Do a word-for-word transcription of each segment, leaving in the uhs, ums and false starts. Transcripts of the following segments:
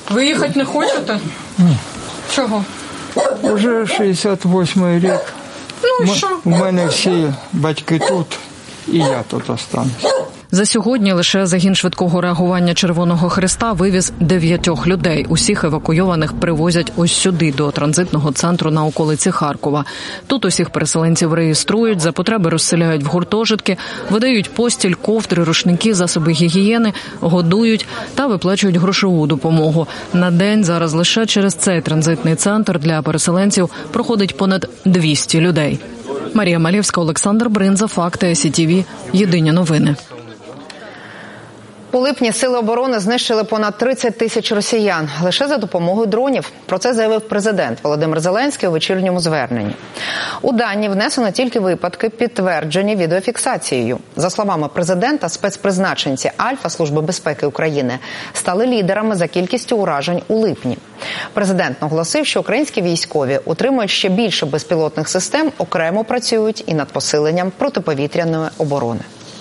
Ви їхати не хочете? Ні. Чого? Уже шістдесят восьмий рік. Ну і що? У мене всі батьки тут, і я тут останусь. За сьогодні лише загін швидкого реагування Червоного Хреста вивіз дев'ятьох людей. Усіх евакуйованих привозять ось сюди, до транзитного центру на околиці Харкова. Тут усіх переселенців реєструють, за потреби розселяють в гуртожитки, видають постіль, ковдри, рушники, засоби гігієни, годують та виплачують грошову допомогу. На день зараз лише через цей транзитний центр для переселенців проходить понад двісті людей. Марія Малєвська, Олександр Бринза, Факти, Сі Ті Ві, Єдині новини. У липні сили оборони знищили понад тридцять тисяч росіян лише за допомогою дронів. Про це заявив президент Володимир Зеленський у вечірньому зверненні. У дані внесено тільки випадки, підтверджені відеофіксацією. За словами президента, спецпризначенці Альфа Служби безпеки України стали лідерами за кількістю уражень у липні. Президент наголосив, що українські військові отримують ще більше безпілотних систем, окремо працюють і над посиленням протиповітряної оборони.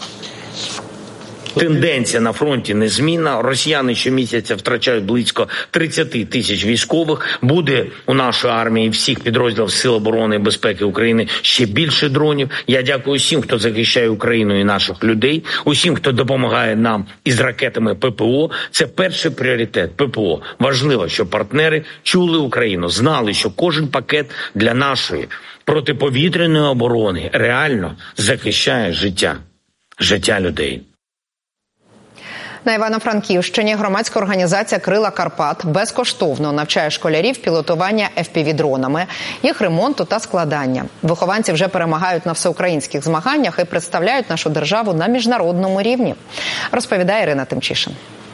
Тенденція на фронті незмінна. Росіяни щомісяця втрачають близько тридцять тисяч військових. Буде у нашої армії всіх підрозділів Сил оборони і безпеки України ще більше дронів. Я дякую всім, хто захищає Україну і наших людей, усім, хто допомагає нам із ракетами ППО. Це перший пріоритет – ППО. Важливо, щоб партнери чули Україну, знали, що кожен пакет для нашої протиповітряної оборони реально захищає життя, життя людей. На Івано-Франківщині громадська організація «Крила Карпат» безкоштовно навчає школярів пілотування еф пі ві-дронами, їх ремонту та складання. Вихованці вже перемагають на всеукраїнських змаганнях і представляють нашу державу на міжнародному рівні, розповідає Ірина Тимчишин.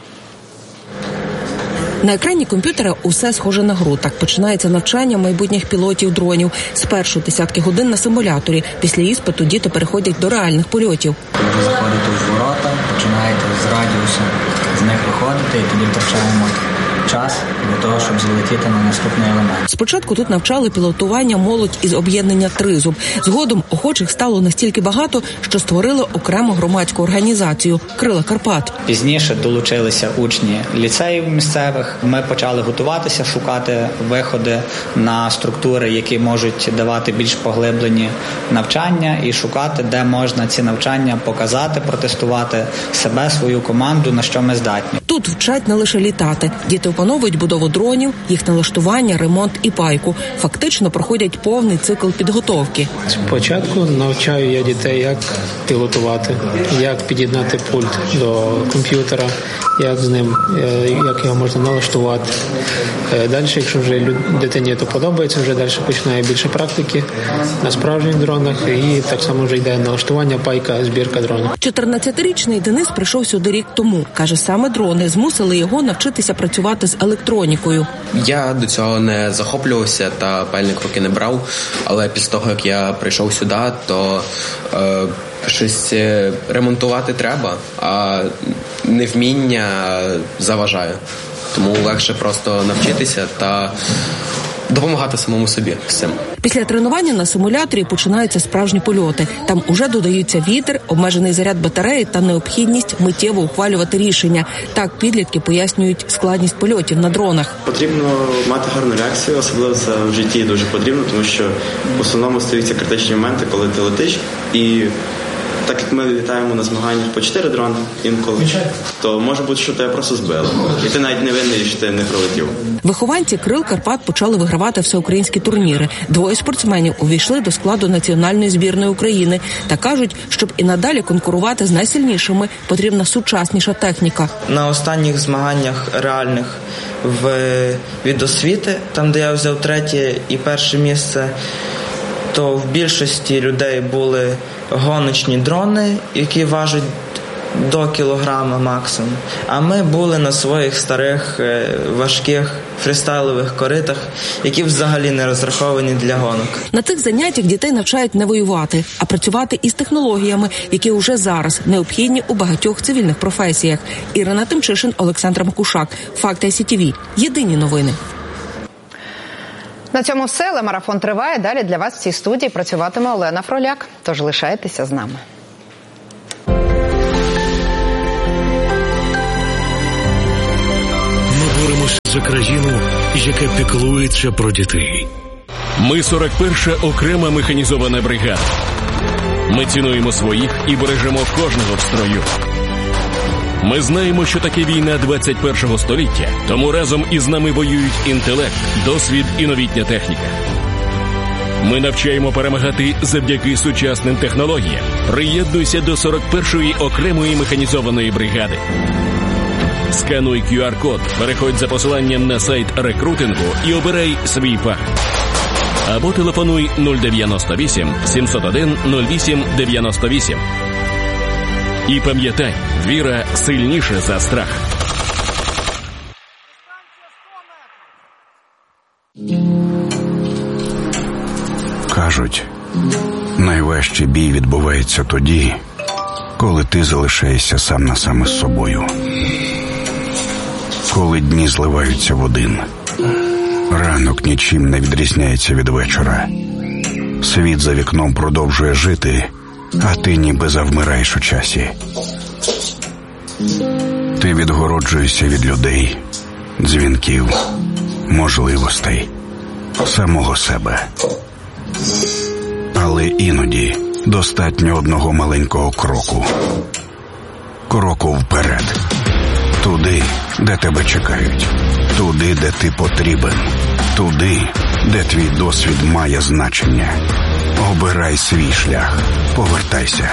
На екрані комп'ютера усе схоже на гру. Так починається навчання майбутніх пілотів дронів. Спершу десятки годин на симуляторі. Після іспиту діти переходять до реальних польотів. Ви заходите у ворота, починаєте з радіусу з них виходити, і тоді втрачаємо час для того, щоб залетіти на наступний елемент. Спочатку тут навчали пілотування молодь із об'єднання «Тризуб». Згодом охочих стало настільки багато, що створили окрему громадську організацію «Крила Карпат». Пізніше долучилися учні ліцеїв місцевих. Ми почали готуватися, шукати виходи на структури, які можуть давати більш поглиблені навчання, і шукати, де можна ці навчання показати, протестувати себе, свою команду, на що ми здатні. Тут вчать не лише літати. Діти опановують будову дронів, їх налаштування, ремонт і пайку. Фактично проходять повний цикл підготовки. Спочатку навчаю я дітей, як пілотувати, як під'єднати пульт до комп'ютера, як з ним, як його можна налаштувати. Далі, якщо вже дитині то подобається, вже далі починає більше практики на справжніх дронах, і так само вже йде налаштування, пайка, збірка дронів. чотирнадцятирічний Денис прийшов сюди рік тому. Каже, саме дрони змусили його навчитися працювати з електронікою. Я до цього не захоплювався та пальник в руки не брав, але після того, як я прийшов сюди, то е, щось ремонтувати треба, а невміння заважає. Тому легше просто навчитися та допомагати самому собі з цим. Після тренування на симуляторі починаються справжні польоти. Там уже додаються вітер, обмежений заряд батареї та необхідність миттєво ухвалювати рішення. Так підлітки пояснюють складність польотів на дронах. Потрібно мати гарну реакцію, особливо це в житті дуже потрібно, тому що в основному стаються критичні моменти, коли ти летиш і так як ми літаємо на змаганнях по чотири дрони інколи, то може бути, що тебе просто збили. І ти навіть не винний, що ти не пролетів. Вихованці «Крил Карпат» почали вигравати всеукраїнські турніри. Двоє спортсменів увійшли до складу національної збірної України. Та кажуть, щоб і надалі конкурувати з найсильнішими, потрібна сучасніша техніка. На останніх змаганнях реальних в від освіти, там де я взяв третє і перше місце, то в більшості людей були гоночні дрони, які важать до кілограма максимум. А ми були на своїх старих важких фрістайлових коритах, які взагалі не розраховані для гонок. На цих заняттях дітей навчають не воювати, а працювати із технологіями, які вже зараз необхідні у багатьох цивільних професіях. Ірина Тимчишин, Олександр Макушак. Факти Сі Ті Ві. Єдині новини. На цьому все, але марафон триває. Далі для вас в цій студії працюватиме Олена Фроляк. Тож лишайтеся з нами. Ми боремося за країну, яка піклується про дітей. Ми сорок перша окрема механізована бригада. Ми цінуємо своїх і бережемо кожного в строю. Ми знаємо, що таке війна двадцять першого століття, тому разом із нами воюють інтелект, досвід і новітня техніка. Ми навчаємо перемагати завдяки сучасним технологіям. Приєднуйся до сорок першої окремої механізованої бригади. Скануй кю ар-код, переходь за посиланням на сайт рекрутингу і обирай свій фах. Або телефонуй нуль дев'яносто вісім сімсот один нуль вісім дев'яносто вісім. І пам'ятай, віра сильніша за страх. Кажуть, найважчий бій відбувається тоді, коли ти залишаєшся сам на сам із собою. Коли дні зливаються в один. Ранок нічим не відрізняється від вечора. Світ за вікном продовжує жити, а ти ніби завмираєш у часі. Ти відгороджуєшся від людей, дзвінків, можливостей, самого себе. Але іноді достатньо одного маленького кроку. Кроку вперед. Туди, де тебе чекають. Туди, де ти потрібен. Туди, де твій досвід має значення. Обирай свій шлях. Повертайся.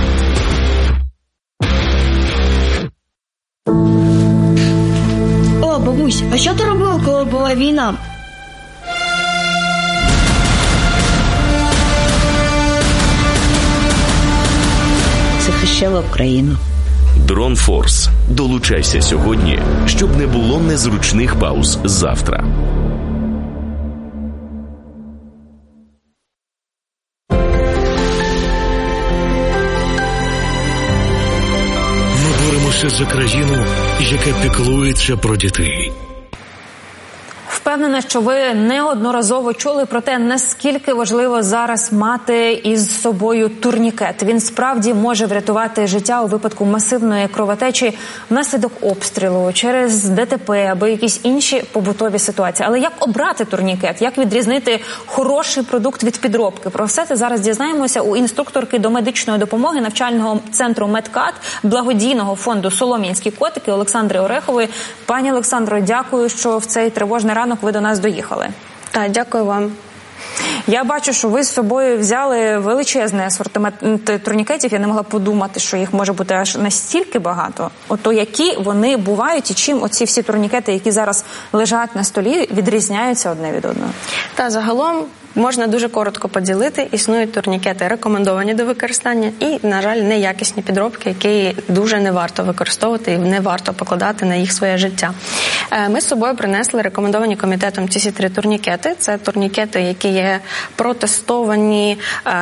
О, бабусь, а що ти робила, коли була війна? Захищала Україну. Дрон Форс. Долучайся сьогодні, щоб не було незручних пауз завтра. Ми боремося за країну, яка піклується про дітей. Впевнена, що ви неодноразово чули про те, наскільки важливо зараз мати із собою турнікет. Він справді може врятувати життя у випадку масивної кровотечі внаслідок обстрілу, через де те пе або якісь інші побутові ситуації. Але як обрати турнікет? Як відрізнити хороший продукт від підробки? Про все це зараз дізнаємося у інструкторки до медичної допомоги навчального центру «Медкат» благодійного фонду «Солом'янські котики» Олександри Орехової. Пані Олександро, дякую, що в цей тривожний ранок ви до нас доїхали. Так, дякую вам. Я бачу, що ви з собою взяли величезний асортимент турнікетів. Я не могла подумати, що їх може бути аж настільки багато. Ото які вони бувають і чим оці всі турнікети, які зараз лежать на столі, відрізняються одне від одного? Та загалом можна дуже коротко поділити. Існують турнікети рекомендовані до використання і, на жаль, неякісні підробки, які дуже не варто використовувати і не варто покладати на їх своє життя. Ми з собою принесли рекомендовані комітетом ці всі три турнікети. Це турнікети, які є протестовані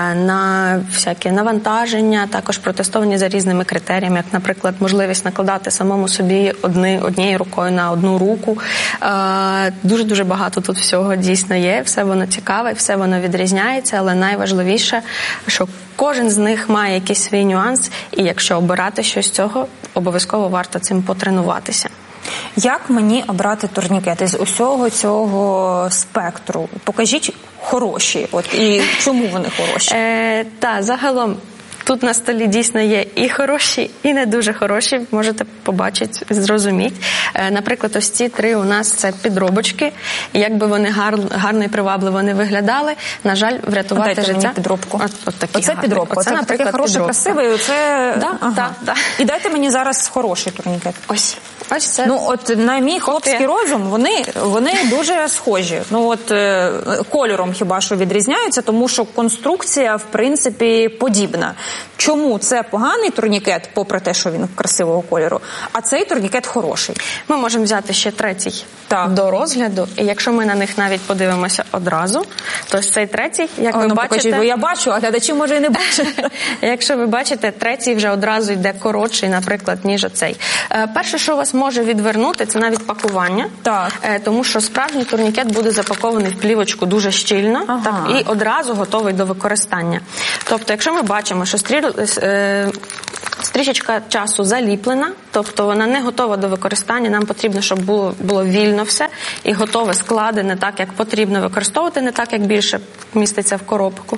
на всякі навантаження, також протестовані за різними критеріями, як, наприклад, можливість накладати самому собі одни, однією рукою на одну руку. Дуже-дуже багато тут всього дійсно є, все воно цікаве, все воно відрізняється, але найважливіше, що кожен з них має якийсь свій нюанс, і якщо обирати щось з цього, обов'язково варто цим потренуватися. Як мені обрати турнікети з усього цього спектру? Покажіть хороші, от, і чому вони хороші? Е, та, загалом, тут на столі дійсно є і хороші, і не дуже хороші. Можете побачити, зрозуміти. Е, наприклад, ось ці три у нас це підробочки. Як би вони гар, гарно і привабливо не виглядали, на жаль, врятувати Дайте життя. Мені підробку. От, от такі оце гарні. підробка. Оце, оце наприклад, хороший, підробка. Красивий. Оце... Да, ага. да, да. І дайте мені зараз хороший турнікет. Ось. Ось це. Ну, от на мій хлопський розум, вони, вони дуже схожі. Ну, от е, кольором хіба що відрізняються, тому що конструкція, в принципі, подібна. Чому це поганий турнікет, попри те, що він красивого кольору, а цей турнікет хороший? Ми можемо взяти ще третій так. до розгляду, і якщо ми на них навіть подивимося одразу, то цей третій, як О, ви ну, бачите... Покажіть, бо я бачу, а глядачі, може, і не бачать. Якщо ви бачите, третій вже одразу йде коротший, наприклад, ніж оцей. Перше, що вас може відвернути, це навіть пакування, так. тому що справжній турнікет буде запакований в плівочку дуже щільно, ага. так, і одразу готовий до використання. Тобто, якщо ми бачимо, що стріл... трішечка часу заліплена, тобто вона не готова до використання. Нам потрібно, щоб було, було вільно все і готове, складене так, як потрібно використовувати, не так, як більше міститься в коробку,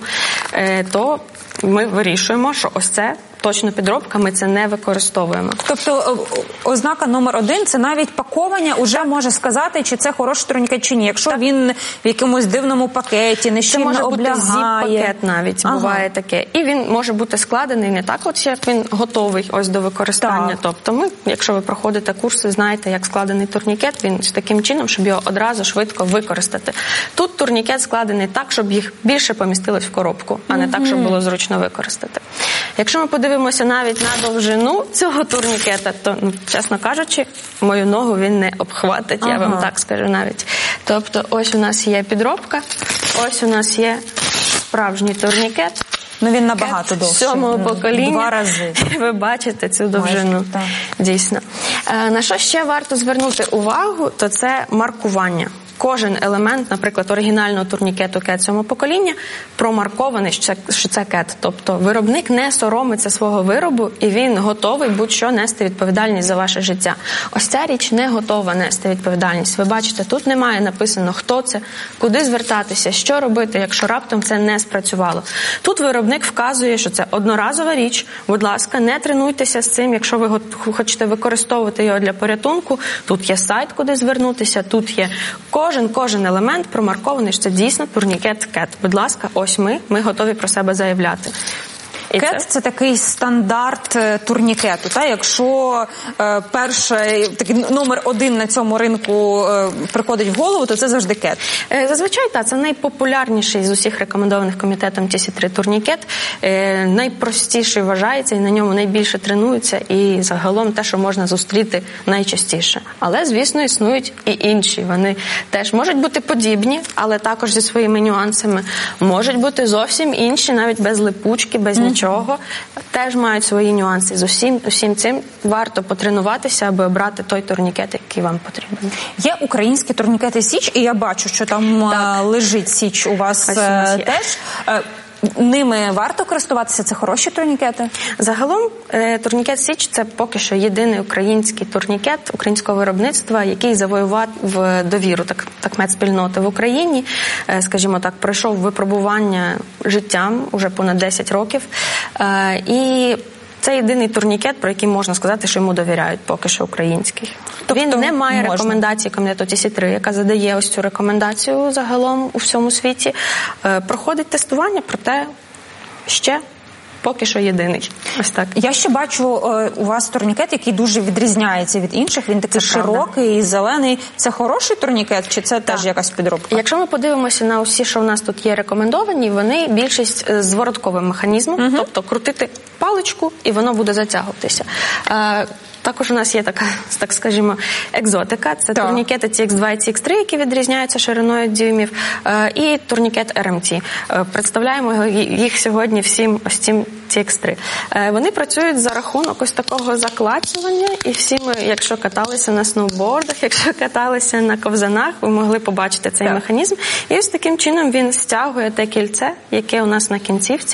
то ми вирішуємо, що ось це точно підробка, ми це не використовуємо. Тобто ознака номер один – це навіть пакування уже може сказати, чи це хороший турнікет, чи ні. Якщо так. він в якомусь дивному пакеті, нещільно облягає. Це може бути зіп-пакет навіть, ага. буває таке. І він може бути складений не так, от як він готовий ось до використання. Так. Тобто ми, якщо ви проходите курси, знаєте, як складений турнікет, він з таким чином, щоб його одразу швидко використати. Тут турнікет складений так, щоб їх більше помістилось в коробку, а не mm-hmm. так, щоб було зручно використати. Якщо ми подивимося навіть на довжину цього турнікета, то, ну, чесно кажучи, мою ногу він не обхватить, ага. я вам так скажу навіть. Тобто ось у нас є підробка, ось у нас є справжній турнікет. Ну він набагато довший. Сьомого покоління. Два рази. Ви бачите цю довжину. Майже, так. Дійсно. На що ще варто звернути увагу, то це маркування. Кожен елемент, наприклад, оригінального турнікету кет сьомого покоління промаркований, що це кет. Тобто виробник не соромиться свого виробу і він готовий будь-що нести відповідальність за ваше життя. Ось ця річ не готова нести відповідальність. Ви бачите, тут немає написано, хто це, куди звертатися, що робити, якщо раптом це не спрацювало. Тут виробник вказує, що це одноразова річ. Будь ласка, не тренуйтеся з цим, якщо ви хочете використовувати його для порятунку. Тут є сайт, куди звернутися, тут є Кожен, кожен елемент промаркований, що це дійсно турнікет кет. Будь ласка, ось ми, ми готові про себе заявляти. Кет – це такий стандарт турнікету. Та? Якщо е, перший, такий номер один на цьому ринку е, приходить в голову, то це завжди кет. Е, зазвичай, так, це найпопулярніший з усіх рекомендованих комітетом Ті Сі три турнікет. Е, найпростіший вважається і на ньому найбільше тренуються. І загалом те, що можна зустріти найчастіше. Але, звісно, існують і інші. Вони теж можуть бути подібні, але також зі своїми нюансами. Можуть бути зовсім інші, навіть без липучки, без нічого. Чого, теж мають свої нюанси. З усім, усім цим варто потренуватися, аби обрати той турнікет, який вам потрібен. Є українські турнікети Січ, і я бачу, що там так. лежить Січ у вас, у вас теж. Ними варто користуватися? Це хороші турнікети? Загалом турнікет Січ – це поки що єдиний український турнікет українського виробництва, який завоював довіру так, так медспільноти в Україні. Скажімо так, пройшов випробування життям уже понад десять років. І це єдиний турнікет, про який можна сказати, що йому довіряють поки що український. Тобто він не має можна. рекомендації комітету Ті Сі три, яка задає ось цю рекомендацію загалом у всьому світі. Проходить тестування, проте ще поки що єдиний. Ось так. Я ще бачу у вас турнікет, який дуже відрізняється від інших. Він такий це широкий правда. І зелений. Це хороший турнікет чи це так. теж якась підробка? Якщо ми подивимося на усі, що у нас тут є рекомендовані, вони більшість з воротковим механізмом, угу. тобто крутити паличку і воно буде затягуватися. Також у нас є така, так скажімо, екзотика. Це так. турнікети Ті Ікс два і Ті Ікс три, які відрізняються шириною дюймів, і турнікет Ар Ем Ті. Представляємо їх сьогодні всім ось цим Ті Ікс три. Вони працюють за рахунок ось такого заклацювання, і всі ми, якщо каталися на сноубордах, якщо каталися на ковзанах, ви могли побачити цей так. механізм. І ось таким чином він стягує те кільце, яке у нас на кінцівці,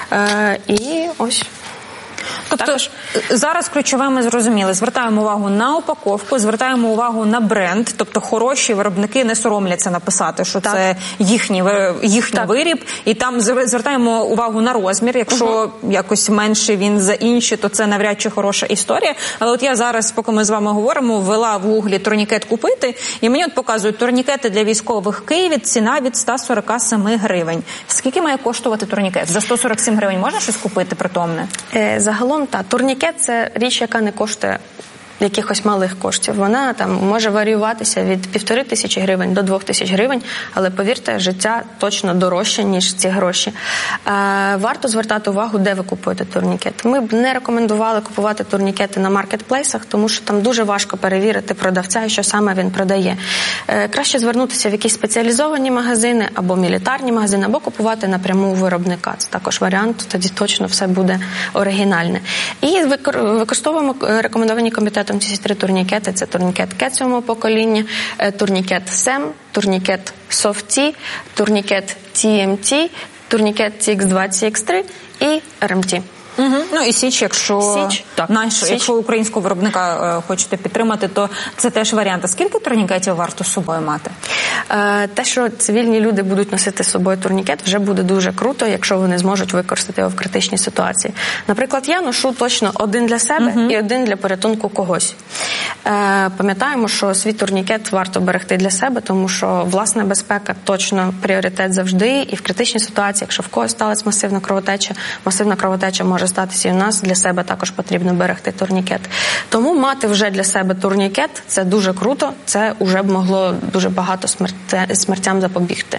і ось. Тобто Також... зараз ключове ми зрозуміли. Звертаємо увагу на упаковку, звертаємо увагу на бренд. Тобто хороші виробники не соромляться написати, що так. це їхній, їхній виріб. І там звертаємо увагу на розмір. Якщо угу. якось менший він за інші, то це навряд чи хороша історія. Але от я зараз, поки ми з вами говоримо, ввела в гуглі турнікет купити. І мені от показують турнікети для військових в Києві. Ціна від сто сорок сім гривень. Скільки має коштувати турнікет? За сто сорок сім гривень можна щось купити притомне? Е, загалом, так. Турнікет – це річ, яка не коштує якихось малих коштів. Вона там може варіюватися від півтори тисячі гривень до двох тисяч гривень, але, повірте, життя точно дорожче, ніж ці гроші. Е, варто звертати увагу, де ви купуєте турнікет. Ми б не рекомендували купувати турнікети на маркетплейсах, тому що там дуже важко перевірити продавця і що саме він продає. Е, краще звернутися в якісь спеціалізовані магазини або мілітарні магазини, або купувати напряму у виробника. Це також варіант, тоді точно все буде оригінальне. І використовуємо рекомендовані комітетом Ті Сі три турнікети. Це турнікет кет сьомого покоління, турнікет Сем, турнікет Софті, турнікет Ті Ем Ті, турнікет Ті Ікс два, Ті Ікс три і Ар Ем Ті. Угу. Ну і Січ, якщо, Січ, так. Наш, Січ. якщо українського виробника е, хочете підтримати, то це теж варіант. А скільки турнікетів варто з собою мати? Е, те, що цивільні люди будуть носити з собою турнікет, вже буде дуже круто, якщо вони зможуть використати його в критичній ситуації. Наприклад, я ношу точно один для себе угу. і один для порятунку когось. Е, пам'ятаємо, що свій турнікет варто берегти для себе, тому що власна безпека точно пріоритет завжди, і в критичній ситуації, якщо в когось сталася масивна кровотеча, масивна кровотеча може статися і у нас, для себе також потрібно берегти турнікет. Тому мати вже для себе турнікет – це дуже круто, це вже б могло дуже багато смерти, смертям запобігти.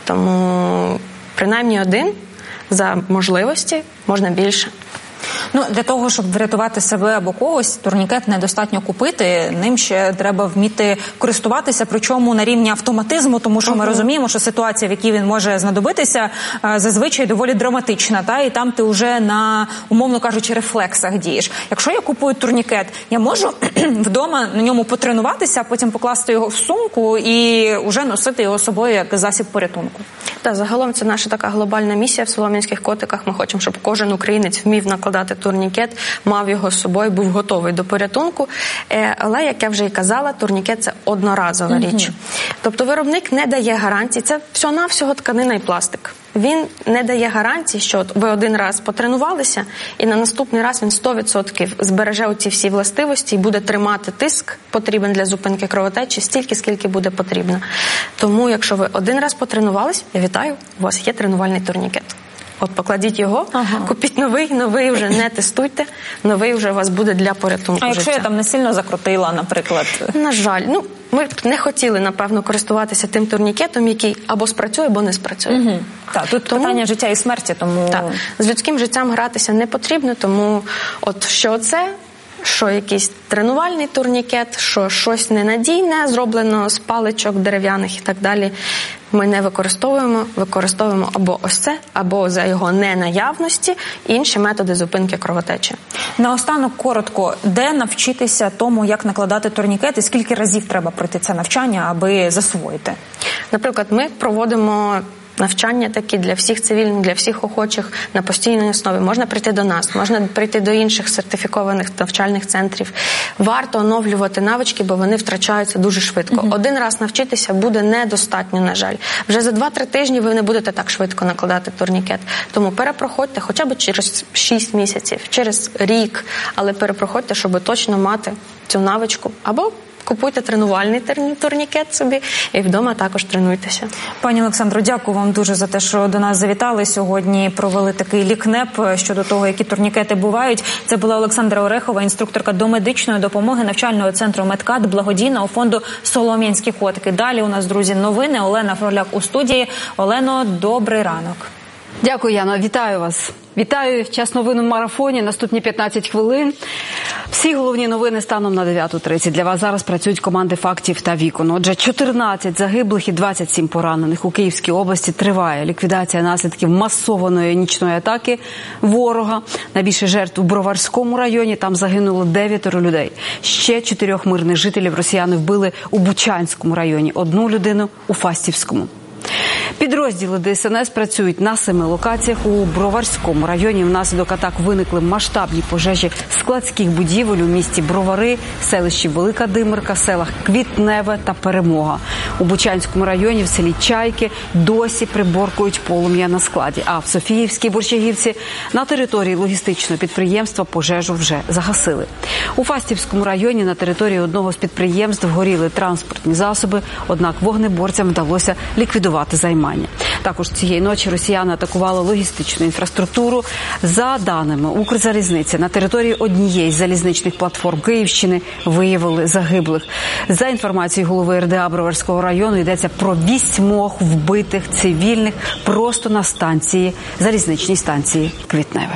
Тому принаймні один, за можливості можна більше. Ну, для того, щоб врятувати себе або когось, турнікет недостатньо купити, ним ще треба вміти користуватися, причому на рівні автоматизму, тому що ми розуміємо, що ситуація, в якій він може знадобитися, зазвичай доволі драматична, та, і там ти вже на, умовно кажучи, рефлексах дієш. Якщо я купую турнікет, я можу вдома на ньому потренуватися, а потім покласти його в сумку і вже носити його з собою як засіб порятунку. Так, загалом це наша така глобальна місія в Солом'янських котиках. Ми хочемо, щоб кожен українець вмів накладати турнікет, мав його з собою, був готовий до порятунку. Але, як я вже і казала, турнікет – це одноразова річ. Mm-hmm. Тобто виробник не дає гарантії. Це всього-навсього тканина і пластик. Він не дає гарантії, що ви один раз потренувалися, і на наступний раз він сто відсотків збереже оці всі властивості і буде тримати тиск, потрібен для зупинки кровотечі, стільки, скільки буде потрібно. Тому, якщо ви один раз потренувались, я вітаю, у вас є тренувальний турнікет. От покладіть його, ага. купіть новий, новий вже не тестуйте, новий вже у вас буде для порятунку життя. А якщо життя. Я там не сильно закрутила, наприклад? На жаль, ну, ми б не хотіли, напевно, користуватися тим турнікетом, який або спрацює, або не спрацює. Угу. Так, тут тому, питання життя і смерті, тому... Так, з людським життям гратися не потрібно, тому от що це, що якийсь тренувальний турнікет, що щось ненадійне, зроблено з паличок дерев'яних і так далі, ми не використовуємо, використовуємо або ось це, або за його ненаявності інші методи зупинки кровотечі. Наостанок коротко, де навчитися тому, як накладати турнікет, і скільки разів треба пройти це навчання, аби засвоїти? Наприклад, ми проводимо навчання такі для всіх цивільних, для всіх охочих на постійній основі. Можна прийти до нас, можна прийти до інших сертифікованих навчальних центрів. Варто оновлювати навички, бо вони втрачаються дуже швидко. Uh-huh. Один раз навчитися буде недостатньо, на жаль. Вже за два-три тижні ви не будете так швидко накладати турнікет. Тому перепроходьте хоча б через шість місяців, через рік, але перепроходьте, щоб точно мати цю навичку. Або купуйте тренувальний турнікет собі і вдома також тренуйтеся. Пані Олександро, дякую вам дуже за те, що до нас завітали сьогодні, провели такий лікнеп щодо того, які турнікети бувають. Це була Олександра Орехова, інструкторка домедичної допомоги навчального центру «Медкат» благодійного фонду «Солом'янські котики». Далі у нас, друзі, новини. Олена Фроляк у студії. Олено, добрий ранок. Дякую, Яно. Вітаю вас. Вітаю. Час новин у марафоні. Наступні п'ятнадцять хвилин. Всі головні новини станом на дев'яту тридцять. Для вас зараз працюють команди «Фактів» та «Вікон». Отже, чотирнадцять загиблих і двадцять сім поранених. У Київській області триває ліквідація наслідків масованої нічної атаки ворога. Найбільше жертв у Броварському районі. Там загинуло дев'ятеро людей. Ще чотирьох мирних жителів росіяни вбили у Бучанському районі. Одну людину у Фастівському. Підрозділи Д С Н С працюють на семи локаціях. У Броварському районі внаслідок атак виникли масштабні пожежі складських будівель у місті Бровари, селищі Велика Димирка, селах Квітневе та Перемога. У Бучанському районі в селі Чайки досі приборкують полум'я на складі. А в Софіївській Борщагівці на території логістичного підприємства пожежу вже загасили. У Фастівському районі на території одного з підприємств горіли транспортні засоби, однак вогнеборцям вдалося ліквідувати займання. Також цієї ночі росіяни атакували логістичну інфраструктуру. За даними Укрзалізниці, на території однієї з залізничних платформ Київщини виявили загиблих. За інформацією голови Р Д А Броварського району, йдеться про вісьмох вбитих цивільних просто на станції, залізничній станції Квітневе.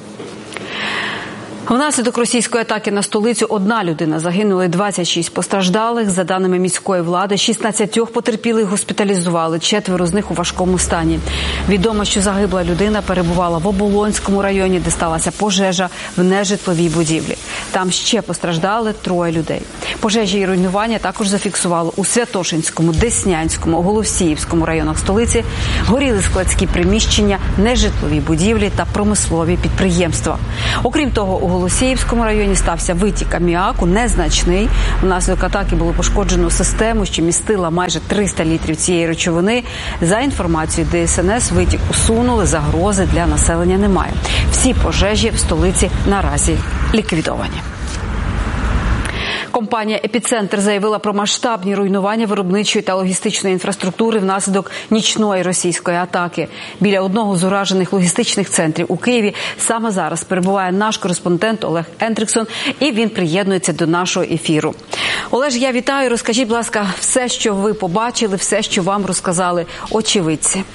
Внаслідок російської атаки на столицю одна людина загинула, двадцять шість постраждалих. За даними міської влади, шістнадцять потерпілих госпіталізували, четверо з них у важкому стані. Відомо, що загибла людина перебувала в Оболонському районі, де сталася пожежа в нежитловій будівлі. Там ще постраждали троє людей. Пожежі і руйнування також зафіксувало у Святошинському, Деснянському, Голосіївському районах столиці. Горіли складські приміщення, нежитлові будівлі та промислові підприємства. Окрім того, у Голосіївському районі стався витік аміаку, незначний. Внаслідок атаки було пошкоджено систему, що містила майже триста літрів цієї речовини. За інформацією Де Ес Ен Ес, витік усунули, загрози для населення немає. Всі пожежі в столиці наразі ліквідовані. Компанія «Епіцентр» заявила про масштабні руйнування виробничої та логістичної інфраструктури внаслідок нічної російської атаки. Біля одного з уражених логістичних центрів у Києві саме зараз перебуває наш кореспондент Олег Ендріксон, і він приєднується до нашого ефіру. Олеж, я вітаю. Розкажіть, будь ласка, все, що ви побачили, все, що вам розказали очевидці.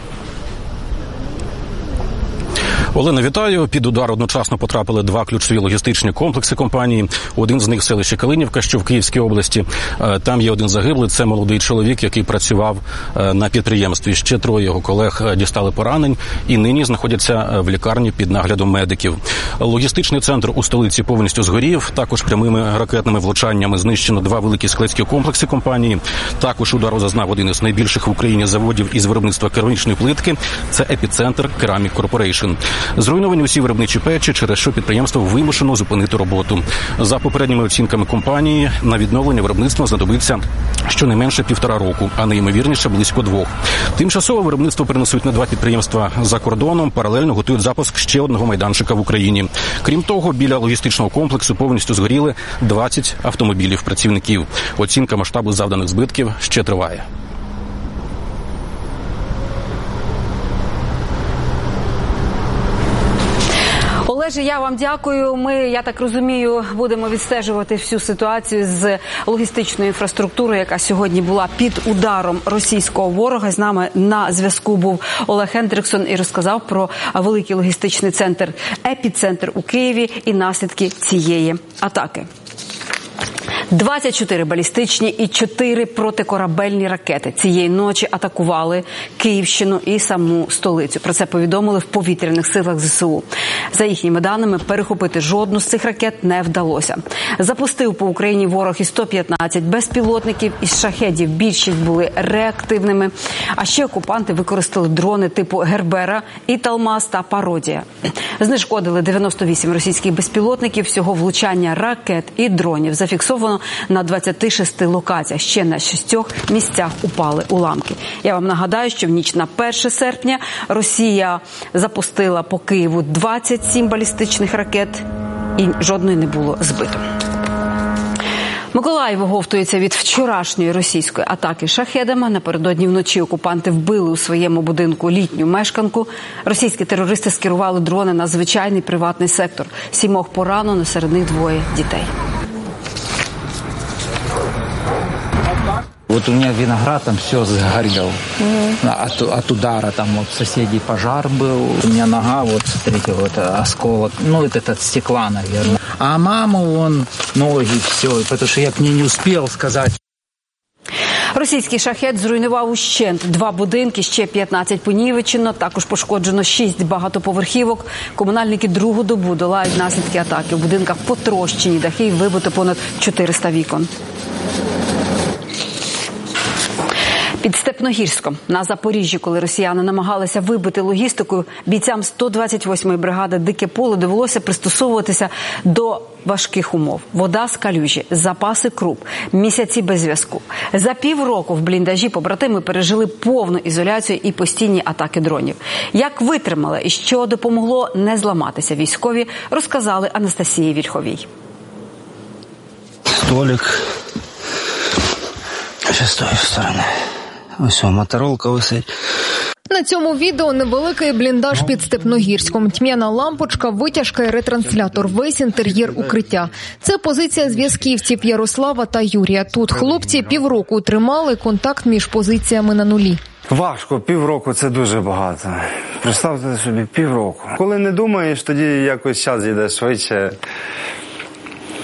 Олена, вітаю. Під удар одночасно потрапили два ключові логістичні комплекси компанії. Один з них в селищі Калинівка, що в Київській області. Там є один загиблий. Це молодий чоловік, який працював на підприємстві. Ще троє його колег дістали поранень і нині знаходяться в лікарні під наглядом медиків. Логістичний центр у столиці повністю згорів. Також прямими ракетними влучаннями знищено два великі складські комплекси компанії. Також удару зазнав один із найбільших в Україні заводів із виробництва керамічної плитки. Це «Епіцентр Керамік Корпорейшн». Зруйновані усі виробничі печі, через що підприємство вимушено зупинити роботу. За попередніми оцінками компанії, на відновлення виробництва знадобиться щонайменше півтора року, а найімовірніше близько двох. Тимчасово виробництво перенесуть на два підприємства за кордоном, паралельно готують запуск ще одного майданчика в Україні. Крім того, біля логістичного комплексу повністю згоріли двадцять автомобілів працівників. Оцінка масштабу завданих збитків ще триває. Олеже, я вам дякую. Ми, я так розумію, будемо відстежувати всю ситуацію з логістичною інфраструктурою, яка сьогодні була під ударом російського ворога. З нами на зв'язку був Олег Ендріксон і розказав про великий логістичний центр «Епіцентр» у Києві і наслідки цієї атаки. двадцять чотири балістичні і чотири протикорабельні ракети цієї ночі атакували Київщину і саму столицю. Про це повідомили в повітряних силах Зе Се У. За їхніми даними, перехопити жодну з цих ракет не вдалося. Запустив по Україні ворог і сто п'ятнадцять безпілотників із шахедів. Більшість були реактивними. А ще окупанти використали дрони типу Гербера, Італмаз та Пародія. Знешкодили дев'яносто вісім російських безпілотників. Всього влучання ракет і дронів зафіксовано на двадцяти шести локаціях. Ще на шістьох місцях упали уламки. Я вам нагадаю, що в ніч на перше серпня Росія запустила по Києву двадцять сім балістичних ракет і жодної не було збито. Миколаїв оговтується від вчорашньої російської атаки шахедами. Напередодні вночі окупанти вбили у своєму будинку літню мешканку. Російські терористи скерували дрони на звичайний приватний сектор. Сімох поранено, серед них двоє дітей. Вот у меня виноград, там все сгорел. Mm-hmm. От, от удара там вот соседей пожар был. У меня нога, вот смотрите, вот осколок. Ну, это от стекла, наверное. А мама, вон, ноги, все. Потому что я к ней не успел сказать. Російський шахед зруйнував ущент два будинки, ще п'ятнадцять понівечено, також пошкоджено шість багатоповерхівок. Комунальники другу добу долають наслідки атаки. У будинках потрощені дахи і вибито понад чотириста вікон. Під Степногірськом на Запоріжжі, коли росіяни намагалися вибити логістику, бійцям сто двадцять восьмої бригади «Дике поле» довелося пристосовуватися до важких умов. Вода з калюжі, запаси круп, місяці без зв'язку. За півроку в бліндажі побратими пережили повну ізоляцію і постійні атаки дронів. Як витримали і що допомогло не зламатися військові, розказали Анастасії Вільховій. Столик з тої сторони. Ось моторолка висить. На цьому відео невеликий бліндаж під Степногірськом. Тьмяна лампочка, витяжка і ретранслятор. Весь інтер'єр укриття. Це позиція зв'язківців Ярослава та Юрія. Тут хлопці півроку тримали контакт між позиціями на нулі. Важко, півроку – це дуже багато. Представте собі, півроку. Коли не думаєш, тоді якось час йде швидше.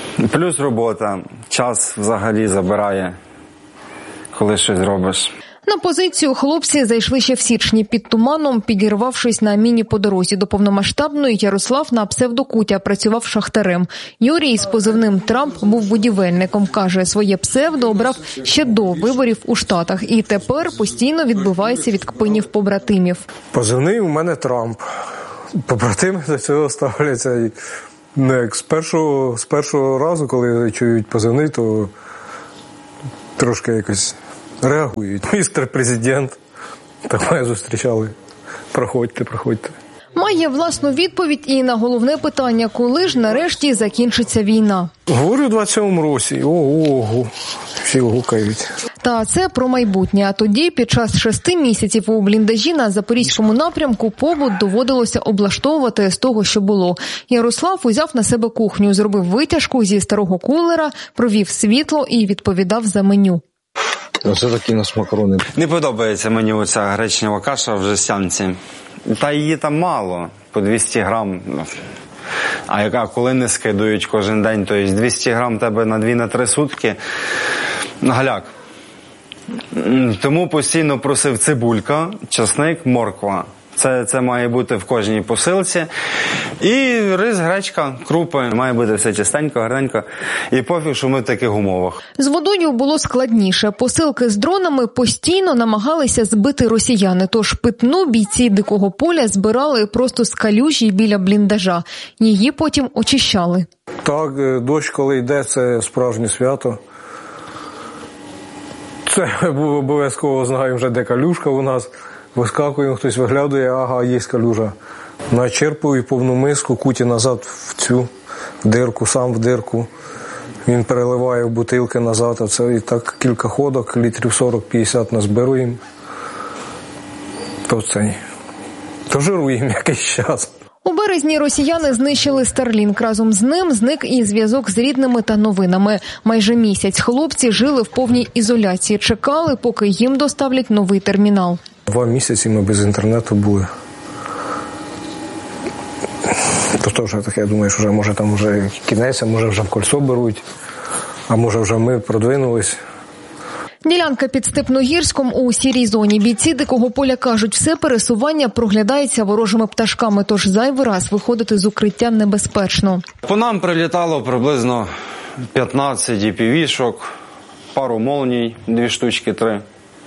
Плюс робота. Час взагалі забирає, коли щось робиш. На позицію хлопці зайшли ще в січні під туманом, підірвавшись на міні по дорозі до повномасштабної. Ярослав на псевдокутя працював шахтарем. Юрій з позивним «Трамп» був будівельником. Каже, своє псевдо обрав ще до виборів у Штатах і тепер постійно відбивається від кпинів побратимів. Позивний у мене «Трамп». Побратими до цього ставляться. Ну, як з першого, з першого разу, коли чують позивний, то трошки якось реагують. Містер президент, так мене зустрічали. Проходьте, проходьте. Має власну відповідь і на головне питання, коли ж нарешті закінчиться війна. Говорю, у двадцять сьомому році. Ого, всі гукають. Та це про майбутнє. А тоді, під час шести місяців у бліндажі на Запорізькому напрямку, побут доводилося облаштовувати з того, що було. Ярослав узяв на себе кухню, зробив витяжку зі старого кулера, провів світло і відповідав за меню. Оце такі у нас макарони. Не подобається мені оця гречнева каша в жестянці. Та її там мало, по двісті грам. А яка, коли не скидують кожен день, то є двісті грам тебе на дві на три сутки. Галяк. Тому постійно просив цибулька, часник, морква. Це, це має бути в кожній посилці. І рис, гречка, крупи. Має бути все чистенько, гарненько. І пофіг, що ми в таких умовах. З водою було складніше. Посилки з дронами постійно намагалися збити росіяни. Тож питну бійці Дикого поля збирали просто з калюжі біля бліндажа. Її потім очищали. Так, дощ, коли йде, це справжнє свято. Це обов'язково знаю вже, де калюшка у нас. Вискакуємо, хтось виглядає, ага, є калюжа. Начерпую повну миску, куті назад в цю дирку, сам в дирку. Він переливає в бутилки назад, а це і так кілька ходок, літрів сорок-п'ятдесят назбируємо. То це, то жируємо якийсь час. У березні росіяни знищили Starlink. Разом з ним зник і зв'язок з рідними та новинами. Майже місяць хлопці жили в повній ізоляції, чекали, поки їм доставлять новий термінал. Два місяці ми без інтернету були. То теж таке, я думаю, що вже, може там вже кінець, а може вже в кольцо беруть, а може вже ми продвинулись. Ділянка під Степногірськом у сірій зоні. Бійці Дикого поля кажуть, все пересування проглядається ворожими пташками, тож зайвий раз виходити з укриття небезпечно. По нам прилітало приблизно п'ятнадцять і пі ві-шок, пару молній, дві штучки, три.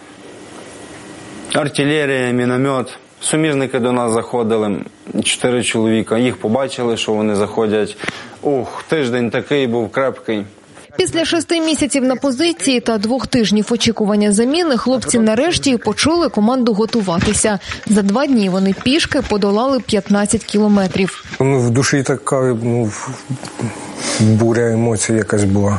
Артилерія, міномет. Суміжники до нас заходили, чотири чоловіка. Їх побачили, що вони заходять. Ух, тиждень такий був крепкий. Після шести місяців на позиції та двох тижнів очікування заміни хлопці нарешті почули команду готуватися. За два дні вони пішки подолали п'ятнадцять кілометрів. Ну, в душі така, ну, буря емоцій якась була.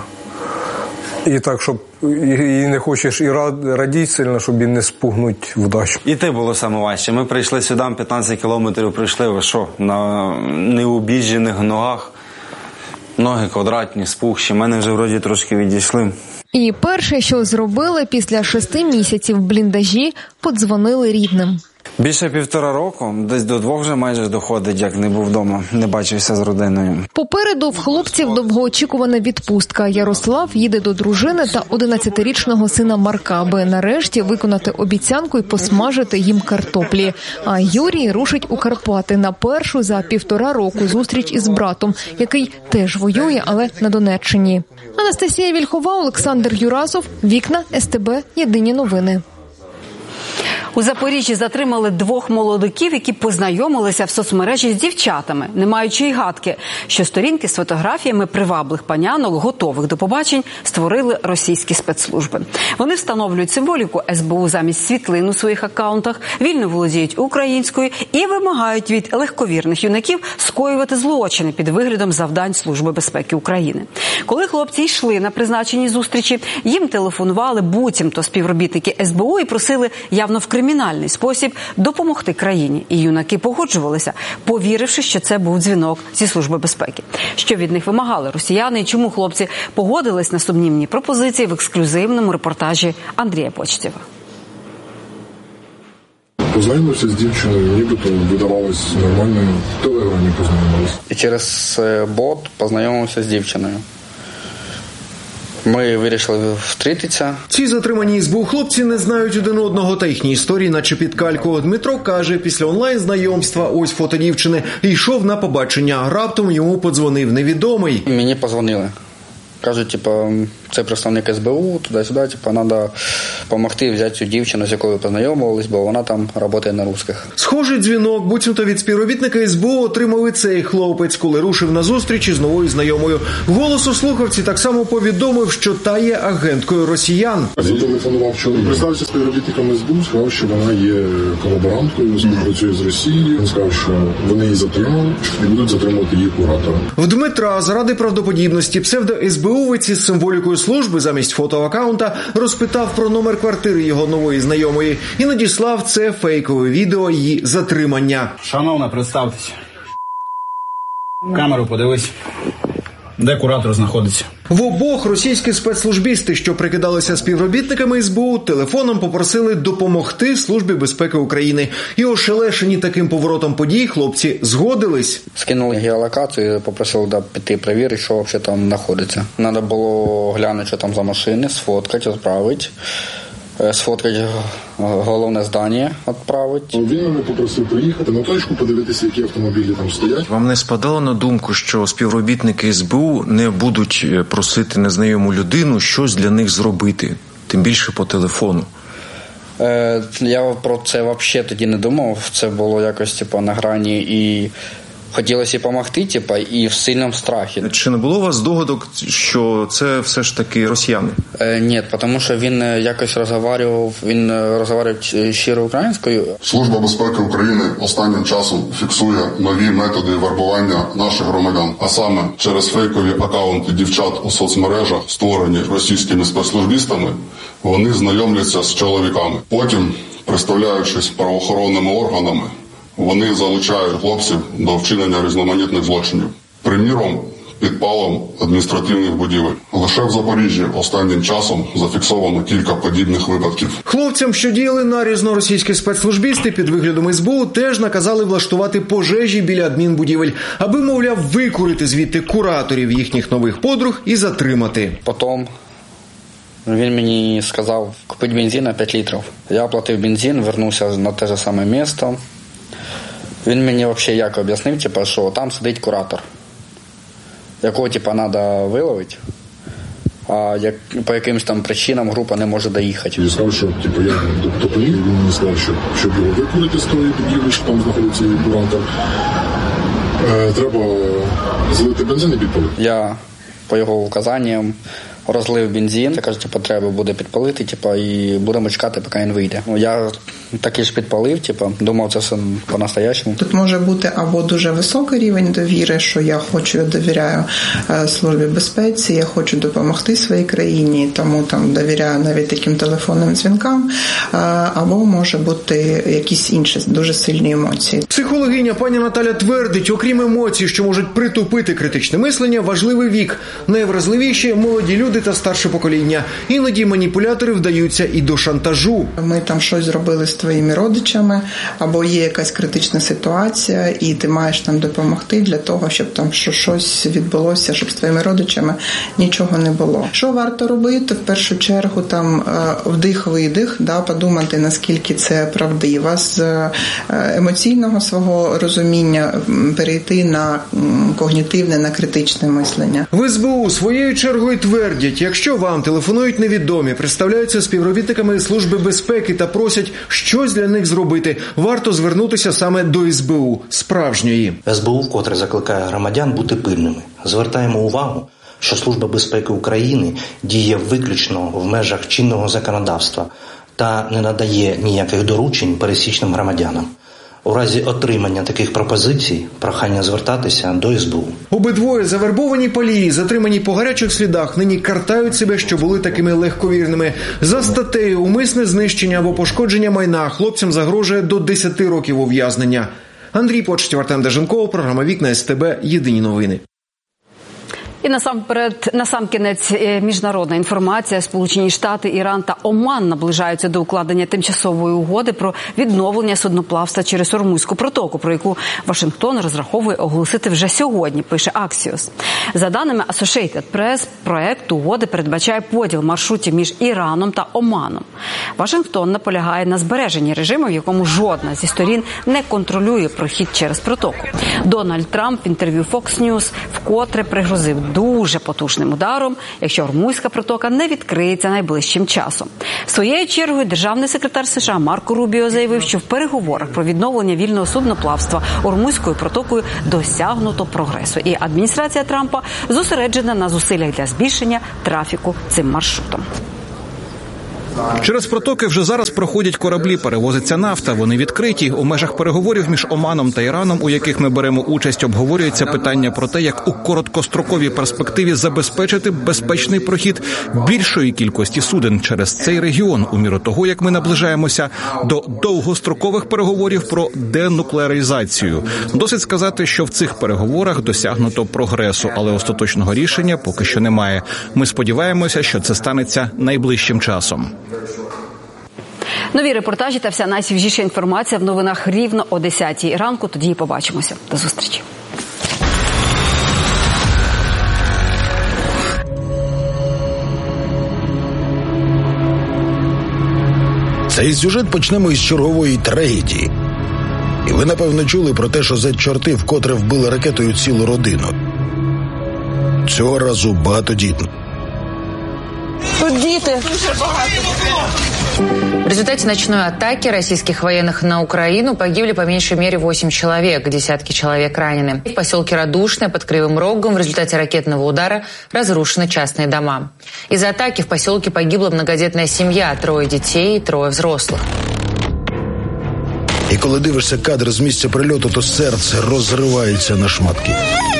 І так, щоб і не хочеш і радіти сильно, щоб і не спугнути вдачу. І те було саме важче. Ми прийшли сюди, п'ятнадцять кілометрів прийшли, ви що, на необіжджених ногах. Ноги квадратні, спухші. Мене вже вроді трошки відійшли. І перше, що зробили після шести місяців в бліндажі, подзвонили рідним. Більше півтора року, десь до двох вже майже доходить, як не був вдома, не бачився з родиною. Попереду в хлопців довгоочікувана відпустка. Ярослав їде до дружини та одинадцятирічного сина Марка, аби нарешті виконати обіцянку і посмажити їм картоплі. А Юрій рушить у Карпати на першу за півтора року зустріч із братом, який теж воює, але на Донеччині. Анастасія Вільхова, Олександр Юрасов, Вікна, ес те бе, Єдині новини. У Запоріжжі затримали двох молодиків, які познайомилися в соцмережі з дівчатами, не маючи й гадки, що сторінки з фотографіями приваблих панянок, готових до побачень, створили російські спецслужби. Вони встановлюють символіку ес бе у замість світлин у своїх акаунтах, вільно володіють українською і вимагають від легковірних юнаків скоювати злочини під виглядом завдань Служби безпеки України. Коли хлопці йшли на призначені зустрічі, їм телефонували буцімто співробітники ес бе у і просили явно в кримінальний спосіб допомогти країні. І юнаки погоджувалися, повіривши, що це був дзвінок зі Служби безпеки. Що від них вимагали росіяни і чому хлопці погодились на сумнівні пропозиції в ексклюзивному репортажі Андрія Почтєва. Познайомився з дівчиною, нібито видавалось нормальною, в телеграмі познайомилися. І через бот познайомився з дівчиною. Ми вирішили встретитися. Ці затримані ес бе у хлопці не знають один одного, та їхні історії наче під кальку. Дмитро каже, після онлайн-знайомства, ось фото дівчини, йшов на побачення. Раптом йому подзвонив невідомий. Мені подзвонили. Кажуть, типу, це представник ес бе у, туди-сюди, типу, треба допомогти взяти цю дівчину, з якою познайомились, бо вона там працює на русских. Схожий дзвінок, буцімто від співробітника ес бе у отримав і цей хлопець, коли рушив на зустріч із новою знайомою. Голос у слухавці так само повідомив, що та є агенткою росіян. Зателефонував чоловік, представився співробітником ес бе у, сказав, що вона є колаборанткою, співпрацює з Росією. Він сказав, що вони її затримали і будуть затримувати її куратора. В Дмитра заради правдоподібності псевдо-ес бе увець із символікою служби замість фото-аккаунта розпитав про номер квартири його нової знайомої і надіслав це фейкове відео її затримання. Шановна, представтеся. Камеру подивись. Де куратор знаходиться? В обох російські спецслужбісти, що прикидалися співробітниками ес бе у, телефоном попросили допомогти Службі безпеки України. І ошелешені таким поворотом подій хлопці згодились. Скинули геолокацію і попросили да, піти перевірити, що взагалі там знаходиться. Треба було глянути, що там за машини, сфоткати, відправити. Сфоткати головне здання, відправити. Він мене попросив приїхати на точку, подивитися, які автомобілі там стоять. Вам не спадало на думку, що співробітники ес бе у не будуть просити незнайому людину щось для них зробити, тим більше по телефону? Е, я про це взагалі тоді не думав. Це було якось типу, на грані і... Хотілося допомогти, типу, і в сильному страхі. Чи не було у вас здогадок, що це все ж таки росіяни? Е, ні, тому що він якось розмовляв, він розмовляв щиро українською. Служба безпеки України останнім часом фіксує нові методи вербування наших громадян, а саме через фейкові акаунти дівчат у соцмережах, створені російськими спецслужбістами, вони знайомляться з чоловіками. Потім, представляючись правоохоронними органами, вони залучають хлопців до вчинення різноманітних злочинів. Приміром, підпалом адміністративних будівель. Лише в Запоріжжі останнім часом зафіксовано кілька подібних випадків. Хлопцям, що діяли нарізно російські спецслужбісти під виглядом ес бе у, теж наказали влаштувати пожежі біля адмінбудівель, аби, мовляв, викурити звідти кураторів їхніх нових подруг і затримати. Потім він мені сказав купити бензин на п'ять літрів. Я оплатив бензин, вернувся на те ж саме місце. Він мені взагалі як об'яснив, типу, що там сидить куратор, якого типу, треба виловити, а як, по якимось там причинам група не може доїхати. Я сказав, що типу, я до полі, він мені сказав, що щоб його викурити з тої будівлі, що там знаходиться її куратор, е, треба залити бензин і підпалити. Я по його указанням розлив бензин, я кажу, типу, треба буде підпалити, типу, і будемо чекати, поки він вийде. Я таки ж підпалив, типу, думав, це все по-настоящему. Тут може бути або дуже високий рівень довіри, що я хочу, я довіряю Службі безпеці, я хочу допомогти своїй країні, тому там довіряю навіть таким телефонним дзвінкам, або може бути якісь інші дуже сильні емоції. Психологиня пані Наталя твердить, окрім емоцій, що можуть притупити критичне мислення, важливий вік. Найвразливіші – молоді люди та старше покоління. Іноді маніпулятори вдаються і до шантажу. Ми там щось зробили з твоїми родичами, або є якась критична ситуація, і ти маєш там допомогти для того, щоб там щось відбулося, щоб з твоїми родичами нічого не було. Що варто робити? В першу чергу там вдих-видих, да, подумати, наскільки це правдиво, з емоційного свого розуміння перейти на когнітивне, на критичне мислення. В ес бе у своєю чергою твердять, якщо вам телефонують невідомі, представляються співробітниками Служби безпеки та просять щось для них зробити, варто звернутися саме до ес бе у, справжньої. ес бе у вкотре закликає громадян бути пильними. Звертаємо увагу, що Служба безпеки України діє виключно в межах чинного законодавства та не надає ніяких доручень пересічним громадянам. У разі отримання таких пропозицій прохання звертатися до ес бе у. Обидвоє завербовані палії, затримані по гарячих слідах, нині картають себе, що були такими легковірними. За статтею умисне знищення або пошкодження майна хлопцям загрожує до десяти років ув'язнення. Андрій Почтів, Артем Деженков, програма «Вікна ес те бе», єдині новини. І насамперед, насамкінець міжнародна інформація. Сполучені Штати, Іран та Оман наближаються до укладення тимчасової угоди про відновлення судноплавства через Ормузьку протоку, про яку Вашингтон розраховує оголосити вже сьогодні, пише Axios. За даними Associated Press, проект угоди передбачає поділ маршрутів між Іраном та Оманом. Вашингтон наполягає на збереженні режиму, в якому жодна зі сторін не контролює прохід через протоку. Дональд Трамп в інтерв'ю Fox News вкотре пригрозив дуже потужним ударом, якщо Ормузька протока не відкриється найближчим часом. Своєю чергою державний секретар США Марко Рубіо заявив, що в переговорах про відновлення вільного судноплавства Ормузькою протокою досягнуто прогресу. І адміністрація Трампа зосереджена на зусиллях для збільшення трафіку цим маршрутом. Через протоки вже зараз проходять кораблі, перевозиться нафта, вони відкриті. У межах переговорів між Оманом та Іраном, у яких ми беремо участь, обговорюється питання про те, як у короткостроковій перспективі забезпечити безпечний прохід більшої кількості суден через цей регіон, у міру того, як ми наближаємося до довгострокових переговорів про денуклеаризацію. Досить сказати, що в цих переговорах досягнуто прогресу, але остаточного рішення поки що немає. Ми сподіваємося, що це станеться найближчим часом. Нові репортажі та вся найсвіжіша інформація в новинах рівно о десятій ранку. Тоді і побачимося. До зустрічі. Цей сюжет почнемо із чергової трагедії. І ви, напевно, чули про те, що зет-чорти вкотре вбили ракетою цілу родину. Цього разу багатодітну. Тут діти. В результате ночной атаки российских военных на Украину погибли по меньшей мере восемь человек, десятки человек ранены. В поселке Радушное под Кривым Рогом в результате ракетного удара разрушены частные дома. Из-за атаки в поселке погибла многодетная семья, трое детей и трое взрослых. І коли дивишся кадр з місця прильоту, то серце розривається на шматки.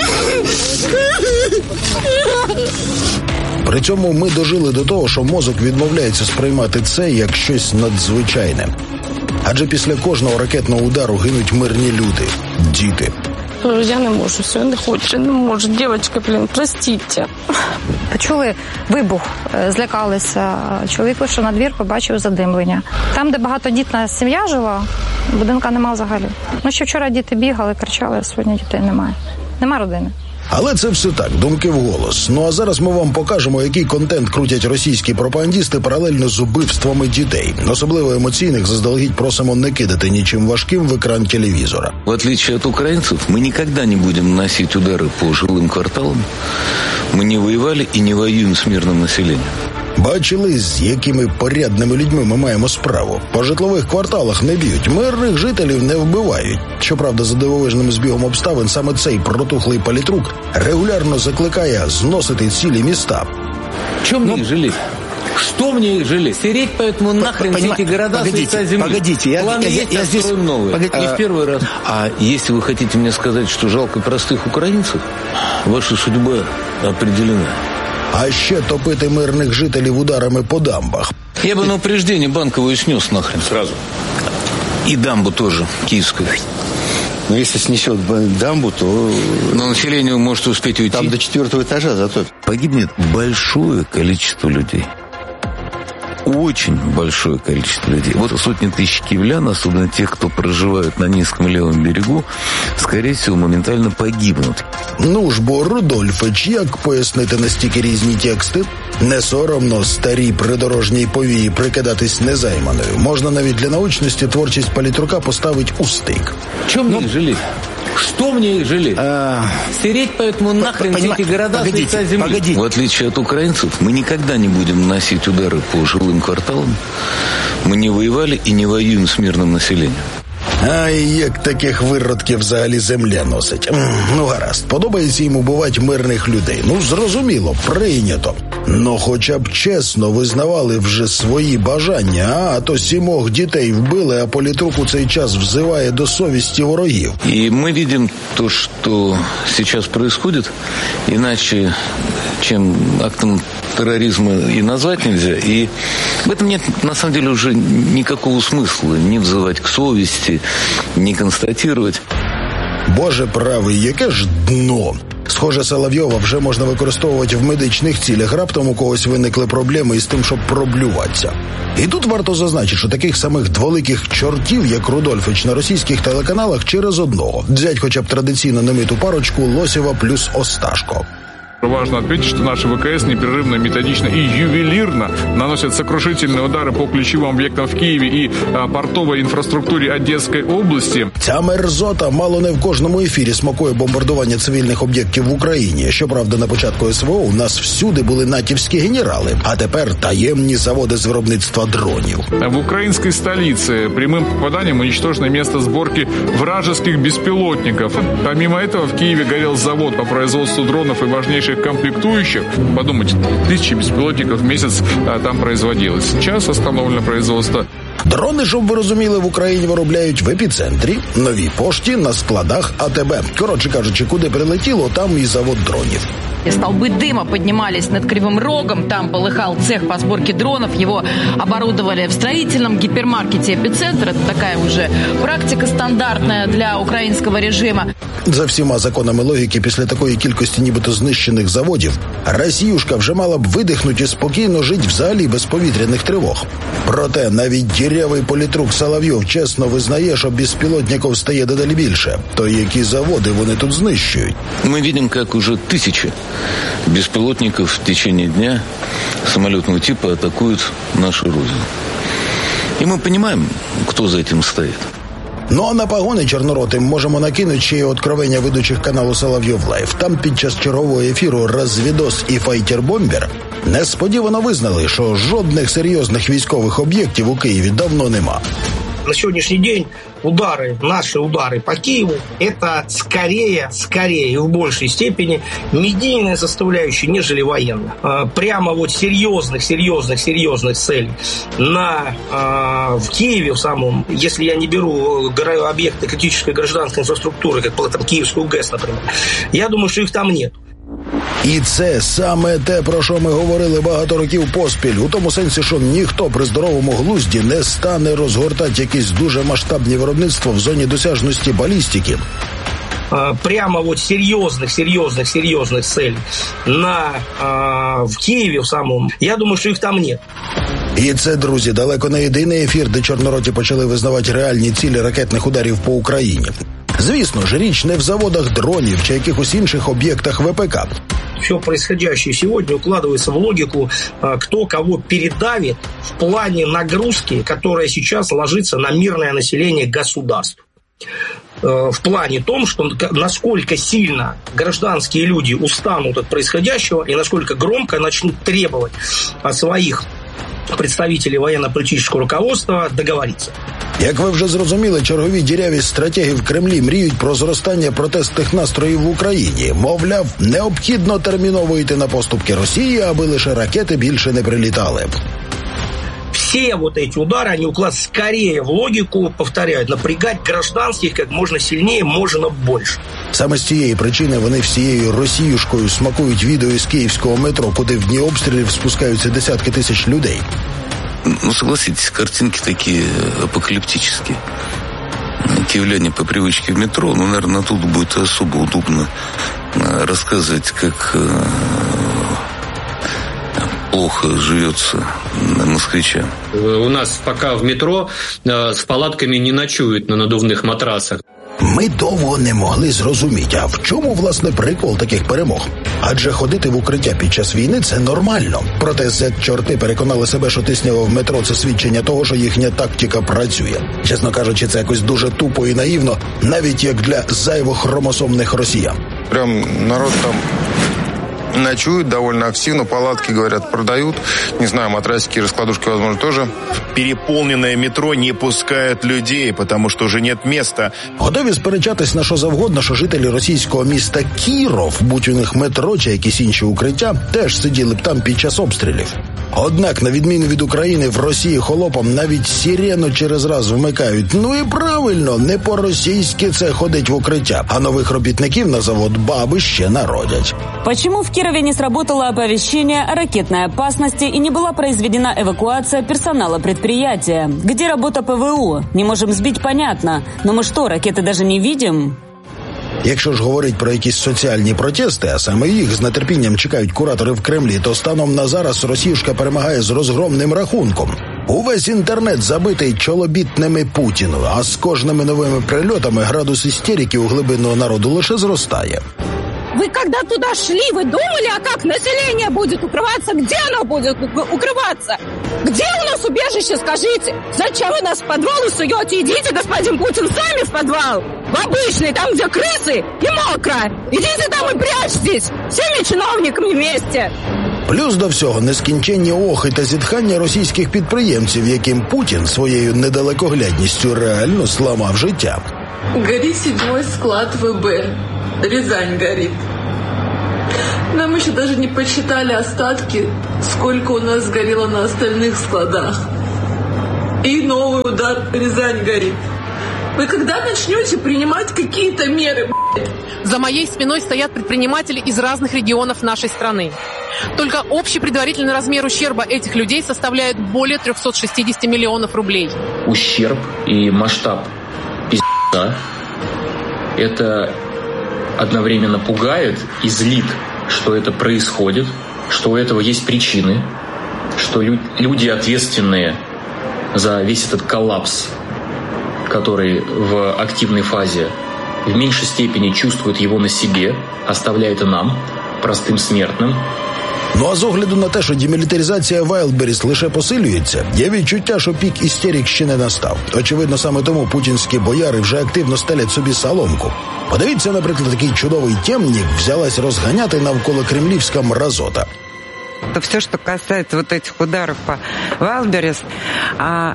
При цьому ми дожили до того, що мозок відмовляється сприймати це як щось надзвичайне. Адже після кожного ракетного удару гинуть мирні люди, діти. Я не можу, все, не хочу, не можу. Дівчатка, блін, простіть. Почули вибух, злякалися. Чоловік вийшов на двір, побачив задимлення. Там, де багатодітна сім'я жила, будинка нема взагалі. Ну, що вчора діти бігали, кричали, а сьогодні дітей немає. Нема родини. Але це все так, думки вголос. Ну а зараз ми вам покажемо, який контент крутять російські пропагандісти паралельно з убивствами дітей. Особливо емоційних заздалегідь просимо не кидати нічим важким в екран телевізора. В отличие от украинцев, мы никогда не будем наносить удары по жилым кварталам. Мы не воевали и не воюем с мирным населением. Бачили, з якими порядними людьми ми маємо справу. По житлових кварталах не б'ють, мирних жителів не вбивають. Щоправда, за дивовижним збігом обставин саме цей протухлий політрук регулярно закликає зносити цілі міста. Чем мне их жалеть? Что мне их жалеть? Стереть поэтому нахрен все эти города с лица земли. Погодите, я, План я, есть, я, я здесь... новые. Погодите, Не а, в первый раз. А если вы хотите мне сказать, что жалко простых украинцев, ваша судьба определена. А ще топити мирних жителів ударами по дамбах. Я бы на упреждение Банковую снес нахрен сразу. И дамбу тоже, киевскую. Но если снесет дамбу, то... Но население может успеть уйти. Там до четвертого этажа затопит. Погибнет большое количество людей. Очень большое количество людей. Вот сотни тысяч киевлян, особенно тех, кто проживают на низком левом берегу, скорее всего, моментально погибнут. Ну ж бо, Рудольфич, як пояснити настільки різні тексти? Не соромно старій придорожній повії прикидатись незайманою. Можна навіть для научності творчість політрука поставить у стик. Чем мне их жалеть? Что мне их жалеть? А... Стереть поэтому нахрен все эти города с лица земли. Погодите. В отличие от украинцев, мы никогда не будем наносить удары по жилым кварталам. Мы не воевали и не воюем с мирным населением. Ай, як таких виродків взагалі земля носить. Ну, гаразд, подобається їм убивати мирних людей. Ну, зрозуміло, прийнято. Но хоча б чесно визнавали вже свої бажання, а то сімох дітей вбили, а політрук у цей час взиває до совісті ворогів. И мы видим то, что сейчас происходит, иначе, чем актом терроризма и назвать нельзя. И в этом нет, на самом деле, уже никакого смысла не взывать к совести, не констатировать. Боже правий, яке ж дно. Схоже, Соловйова вже можна використовувати в медичних цілях. Раптом у когось виникли проблеми із тим, щоб проблюватися. І тут варто зазначити, що таких самих дволиких чортів, як Рудольфич, на російських телеканалах через одного. Взять хоча б традиційно немиту парочку Лосєва плюс Осташко. Важно отметить, что наши ВКС непрерывно, методично и ювелирно наносят сокрушительные удары по ключевым объектам в Киеве и а, портовой инфраструктуре Одесской области. Ця мерзота мало не в кожному ефірі смакує бомбардування цивільних об'єктів в Україні. Щоправда, на початку ес ве о у нас всюди були натівські генерали, а тепер таємні заводи з виробництва дронів. В украинской столице прямым попаданием уничтожено место сборки вражеских беспилотников. Помимо этого, в Киеве горел завод по производству дронов и важнейших комплектующих. Подумайте, тысячи беспилотников в месяц а, там производилось. Сейчас остановлено производство. Дрони, щоб ви розуміли, в Україні виробляють в епіцентрі, Новій пошті, на складах а те бе. Коротше кажучи, куди прилетіло, там і завод дронів. Столбы дыма поднимались над Кривым Рогом, там полыхал цех по сборке дронов, его оборудовали в строительном гипермаркете «Эпицентр». Это такая уже практика стандартная для украинского режима. За всіма законами логіки, після такої кількості нібито знищених заводів, Росіюшка вже мала б видихнути і спокійно жити взагалі без повітряних тривог. Проте навіть дірявий політрук Соловйов чесно визнає, що безпілотників стає дедалі більше. То які заводи вони тут знищують? Ми бачимо, як уже тисячі беспилотников в течение дня самолетного типа атакуют нашу родину. И мы понимаем, кто за этим стоит. Ну а на погони чорноротим можемо накинути ще й откровення ведучих каналу Соловйов Лайв. Там під час чергового ефіру «Розвідос» і «Файтер-бомбер» несподівано визнали, що жодних серйозних військових об'єктів у Києві давно нема. На сегодняшний день удары, наши удары по Киеву, это скорее, скорее и в большей степени медийная составляющая, нежели военная. Прямо вот серьезных, серьезных, серьезных целей на, в Киеве в самом, если я не беру объекты критической гражданской инфраструктуры, как там, Киевскую ГЭС, например, я думаю, что их там нет. І це саме те, про що ми говорили багато років поспіль, у тому сенсі, що ніхто при здоровому глузді не стане розгортати якісь дуже масштабні виробництва в зоні досяжності балістики. Прямо вот серьезных, серьезных, серьезных целей на, в Киеве в самом, я думаю, что их там нет. І це, друзі, далеко не єдиний ефір, де чорнороті почали визнавати реальні цілі ракетних ударів по Україні. Звісно ж, річ не в заводах дронів чи якихось інших об'єктах ве пе ка. Все происходящее сегодня укладывается в логику, кто кого передавит в плане нагрузки, которая сейчас ложится на мирное население государств. В плане том, что насколько сильно гражданские люди устанут от происходящего и насколько громко начнут требовать от своих представителей военно-політичного руководства договоритися. Як ви вже зрозуміли, чергові діряві стратеги в Кремлі мріють про зростання протестних настроїв в Україні. Мовляв, необхідно терміново йти на поступки Росії, аби лише ракети більше не прилітали. Все вот эти удары, они укладываются скорее в логику, повторяю, напрягать гражданских как можно сильнее, можно больше. Саме з цієї причини вони всією росіюшкою смакують відео із київського метро, куди в дні обстрілів спускаються десятки тисяч людей. Ну, согласитесь, картинки такие апокалиптические. Киевляне по привычке в метро, ну, наверное, тут будет особо удобно рассказывать, как плохо живется москвичам. У нас пока в метро с палатками не ночуют на надувных матрасах. Ми довго не могли зрозуміти, а в чому, власне, прикол таких перемог? Адже ходити в укриття під час війни – це нормально. Проте зет-чорти переконали себе, що тиснява в метро – це свідчення того, що їхня тактика працює. Чесно кажучи, це якось дуже тупо і наївно, навіть як для зайвохромосомних росіян. Прям народ там ночуют довольно активно, палатки, говорят, продают. Не знаю, матрасики, раскладушки, возможно, тоже. Переполненное метро не пускает людей, потому что уже нет места. Готові сперечатись на що завгодно, що жителі російського міста Кіров, будь у них метро чи якісь інші укриття, теж сиділи б там під час обстрілів. Однак, на відміну від України, в Росії холопам навіть сирену через раз вмикають. Ну і правильно, не по-російськи це ходить в укриття, а нових робітників на завод баби ще народять. Почему в Кирове не сработало оповещение о ракетной опасности и не была произведена эвакуация персонала предприятия? Где работа пэ вэ о? Не можем сбить, понятно. Но мы что, ракеты даже не видим? Якщо ж говорить про якісь соціальні протести, а саме їх з нетерпінням чекають куратори в Кремлі, то станом на зараз росіюшка перемагає з розгромним рахунком. Увесь інтернет забитий чолобітними Путіну, а з кожними новими прильотами градус істерики у глибинного народу лише зростає. Вы когда туда шли, вы думали, а как население будет укрываться? Где оно будет укрываться? Где у нас убежище, скажите? Зачем вы нас в подвал суете? Идите, господин Путин, сами в подвал. В обычный, там, где крысы и мокро. Идите там и прячьтесь. Всеми чиновниками вместе. Плюс до всього нескінченні охи та зітхання російських підприємців, яким Путін своєю недалекоглядністю реально зламав життя. Горит седьмой склад ВБ. Рязань горит. Нам еще даже не посчитали остатки, сколько у нас сгорело на остальных складах. И новый удар, Рязань горит. Вы когда начнете принимать какие-то меры, блядь? За моей спиной стоят предприниматели из разных регионов нашей страны. Только общий предварительный размер ущерба этих людей составляет более триста шестьдесят миллионов рублей. Ущерб и масштаб пиздца – это одновременно пугает и злит, что это происходит, что у этого есть причины, что лю- люди, ответственные за весь этот коллапс, который в активной фазе в меньшей степени чувствуют его на себе, оставляет и нам, простым смертным. Ну а з огляду на те, що демілітаризація Вайлдберріс лише посилюється, є відчуття, що пік істерик ще не настав. Очевидно, саме тому путінські бояри вже активно стелять собі соломку. Подивіться, наприклад, такий чудовий темник взялась розганяти навколо кремлівська мразота. То все, что касается вот этих ударов по Вайлдберрис, а,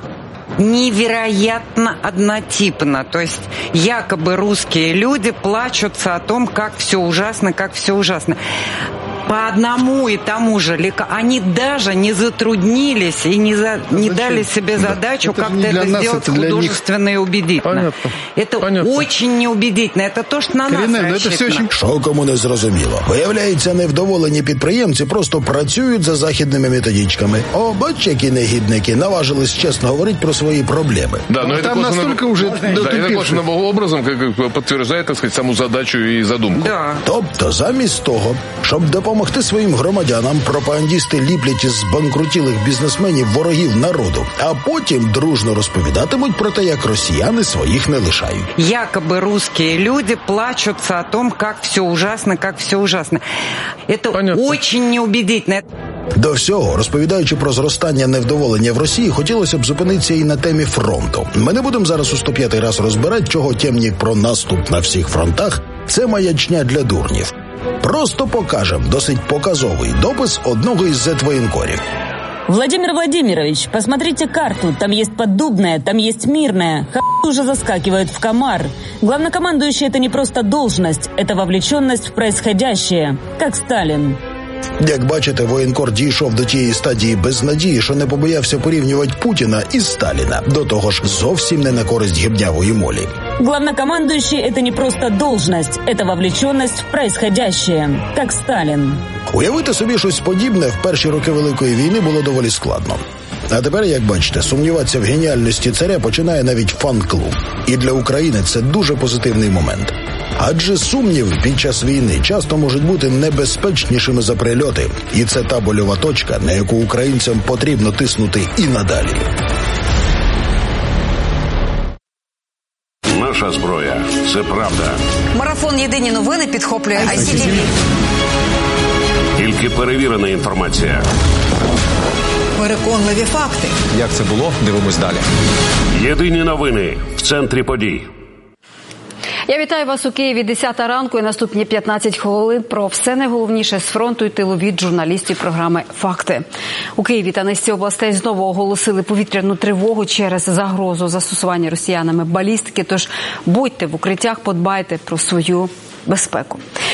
невероятно однотипно. То есть якобы русские люди плачутся о том, как все ужасно, как все ужасно. По одному и тому же леку. Они даже не затруднились и не, за, не дали себе задачу это как-то это нас, сделать это художественно них. и убедительно. Понятно. Это Понятно. очень неубедительно. Это то, что на Коренне, нас рассчитано. Що кому не зрозуміло. Виявляється, невдоволені підприємці просто працюють за західними методичками. О, бач, які негідники наважились чесно говорити про свої проблеми. Да, но это там настолько уже дотупившим образом подтверждает, так сказать, саму задачу и задумку. Да. Тобто, замість того, щоб допомогти своїм громадянам, пропагандісти ліплять із збанкрутілих бізнесменів ворогів народу, а потім дружно розповідатимуть про те, як росіяни своїх не лишають. Якобы русские люди плачутся о том, как все ужасно, как все ужасно. Это Понятно. Очень неубедительно. До всього, розповідаючи про зростання невдоволення в Росії, хотілося б зупинитися і на темі фронту. Ми не будемо зараз у сто п'ятий раз розбирати, чого темник про наступ на всіх фронтах – це маячня для дурнів. Просто покажем досить показовий допис одного із зет-воєнкорів. Владимир Владимирович, посмотрите карту. Там есть Поддубное, там есть Мирное. Х** уже заскакивают в комар. Главнокомандующий – это не просто должность, это вовлеченность в происходящее, как Сталин. Як бачите, воєнкор дійшов до тієї стадії безнадії, що не побоявся порівнювати Путіна із Сталіна. До того ж, зовсім не на користь гібнявої молі. Главнокомандующий – это не просто должность, это вовлеченность в происходящее, как Сталин. Уявити собі щось подібне в перші роки Великої війни було доволі складно. А тепер, як бачите, сумніватися в геніальності царя починає навіть фан-клуб. І для України це дуже позитивний момент. Адже сумніви під час війни часто можуть бути небезпечнішими за прильоти. І це та больова точка, на яку українцям потрібно тиснути і надалі. Наша зброя – це правда. Марафон «Єдині новини» підхоплює ай сі ті ві. Тільки перевірена інформація. Переконливі факти. Як це було? Дивимось далі. Єдині новини в центрі подій. Я вітаю вас у Києві. десята ранку і наступні п'ятнадцять хвилин про все найголовніше з фронту і тилу від журналістів програми «Факти». У Києві та низці областей знову оголосили повітряну тривогу через загрозу застосування росіянами балістики. Тож будьте в укриттях, подбайте про свою безпеку.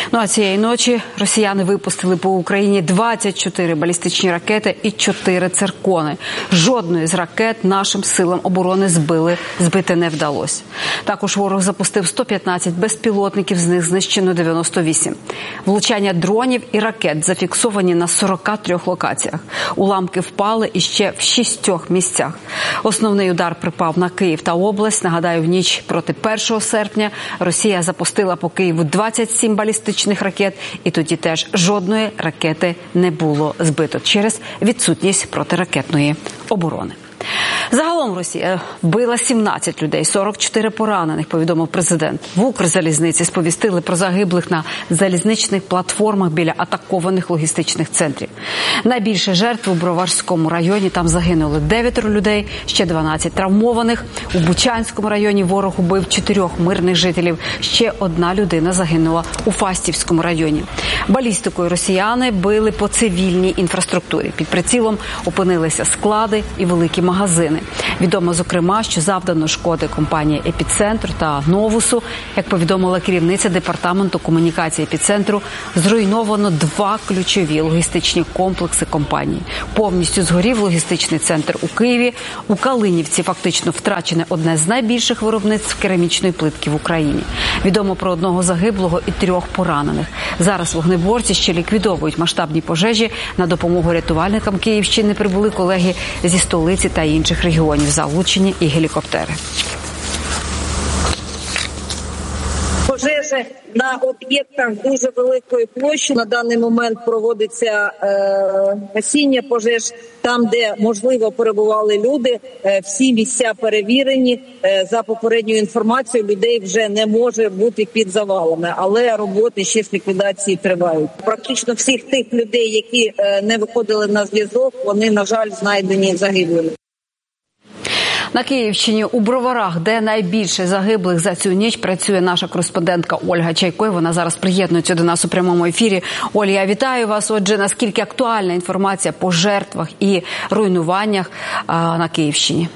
Ну а цієї ночі росіяни випустили по Україні двадцять чотири балістичні ракети і чотири циркони. Жодної з ракет нашим силам оборони збили, збити не вдалося. Також ворог запустив сто п'ятнадцять безпілотників, з них знищено дев'яносто вісім. Влучання дронів і ракет зафіксовані на сорока трьох локаціях. Уламки впали іще в шістьох місцях. Основний удар припав на Київ та область. Нагадаю, в ніч проти першого серпня Росія запустила по Києву двадцять сім балістичних ракет, і тоді теж жодної ракети не було збито через відсутність протиракетної оборони. Загалом Росія вбила сімнадцять людей, сорок чотири поранених, повідомив президент. В Укрзалізниці сповістили про загиблих на залізничних платформах біля атакованих логістичних центрів. Найбільше жертв у Броварському районі, там загинули дев'ятеро людей, ще дванадцять травмованих. У Бучанському районі ворог убив чотирьох мирних жителів, ще одна людина загинула у Фастівському районі. Балістикою росіяни били по цивільній інфраструктурі. Під прицілом опинилися склади і великі магазини. Відомо, зокрема, що завдано шкоди компанії «Епіцентр» та «Новусу». Як повідомила керівниця департаменту комунікації «Епіцентру», зруйновано два ключові логістичні комплекси компанії. Повністю згорів логістичний центр у Києві. У Калинівці фактично втрачене одне з найбільших виробництв керамічної плитки в Україні. Відомо про одного загиблого і трьох поранених. Зараз вогнеборці ще ліквідовують масштабні пожежі. На допомогу рятувальникам Київщини прибули колеги зі столиці та інших регіонів, залучені і гелікоптери. Пожежі на об'єктах дуже великої площі. На даний момент проводиться е, гасіння пожеж там, де, можливо, перебували люди. Е, всі місця перевірені. Е, за попередньою інформацією, людей вже не може бути під завалами. Але роботи ще з ліквідації тривають. Практично всіх тих людей, які е, не виходили на зв'язок, вони, на жаль, знайдені загиблими. На Київщині у Броварах, де найбільше загиблих за цю ніч, працює наша кореспондентка Ольга Чайко. Вона зараз приєднується до нас у прямому ефірі. Оля, я вітаю вас. Отже, наскільки актуальна інформація по жертвах і руйнуваннях а, на Київщині?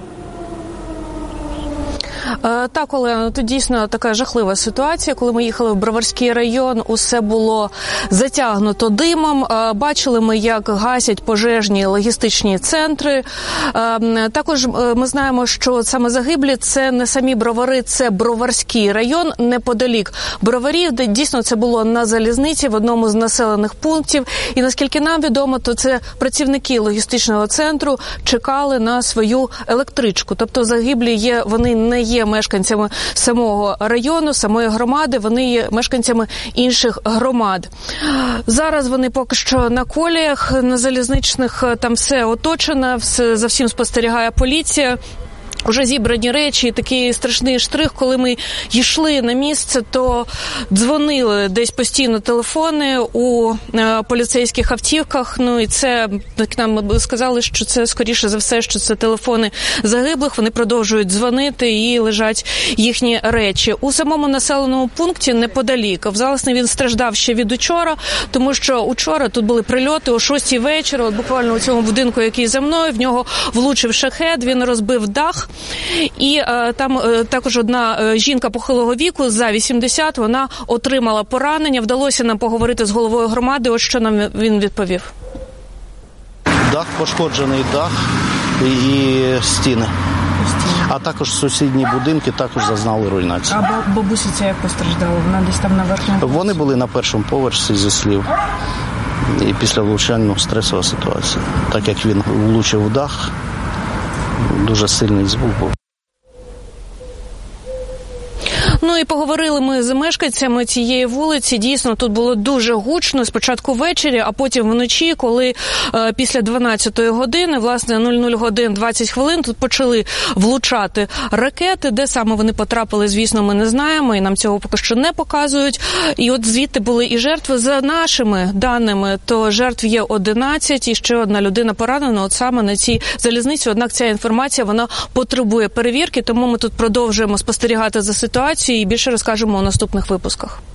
Так, Олена, це дійсно така жахлива ситуація. Коли ми їхали в Броварський район, усе було затягнуто димом. Бачили ми, як гасять пожежні логістичні центри. Також ми знаємо, що саме загиблі – це не самі Бровари, це Броварський район, неподалік Броварів, де дійсно це було на залізниці, в одному з населених пунктів. І наскільки нам відомо, то це працівники логістичного центру чекали на свою електричку. Тобто загиблі є, вони не є є мешканцями самого району, самої громади, вони є мешканцями інших громад. Зараз вони поки що на коліях, на залізничних, там все оточено, все, за всім спостерігає поліція. Уже зібрані речі, такий страшний штрих, коли ми йшли на місце, то дзвонили десь постійно телефони у е, поліцейських автівках, ну і це, як нам сказали, що це скоріше за все, що це телефони загиблих, вони продовжують дзвонити і лежать їхні речі. У самому населеному пункті неподалік, власне, він страждав ще від учора, тому що учора тут були прильоти о шостій вечора, от буквально у цьому будинку, який за мною, в нього влучив шахед, він розбив дах. І е, там е, також одна е, жінка похилого віку, за вісімдесят, вона отримала поранення. Вдалося нам поговорити з головою громади, ось що нам він відповів. Дах, пошкоджений дах і стіни. А також сусідні будинки також зазнали руйнації. А бабуся ця як постраждала? Вона десь там на верхньому поверсі? Вони були на першому поверсі, зі слів. І після влучання стресова ситуація. Так як він влучив в дах, дуже сильний звук був. Ну і поговорили ми з мешканцями цієї вулиці. Дійсно, тут було дуже гучно. Спочатку ввечері, а потім вночі, коли е, після дванадцятої години, власне, нуль нуль годин двадцять хвилин, тут почали влучати ракети. Де саме вони потрапили, звісно, ми не знаємо, і нам цього поки що не показують. І от звідти були і жертви. За нашими даними, то жертв є одинадцять, і ще одна людина поранена, от саме на цій залізниці. Однак ця інформація, вона потребує перевірки, тому ми тут продовжуємо спостерігати за ситуацією і більше розкажемо у наступних випусках.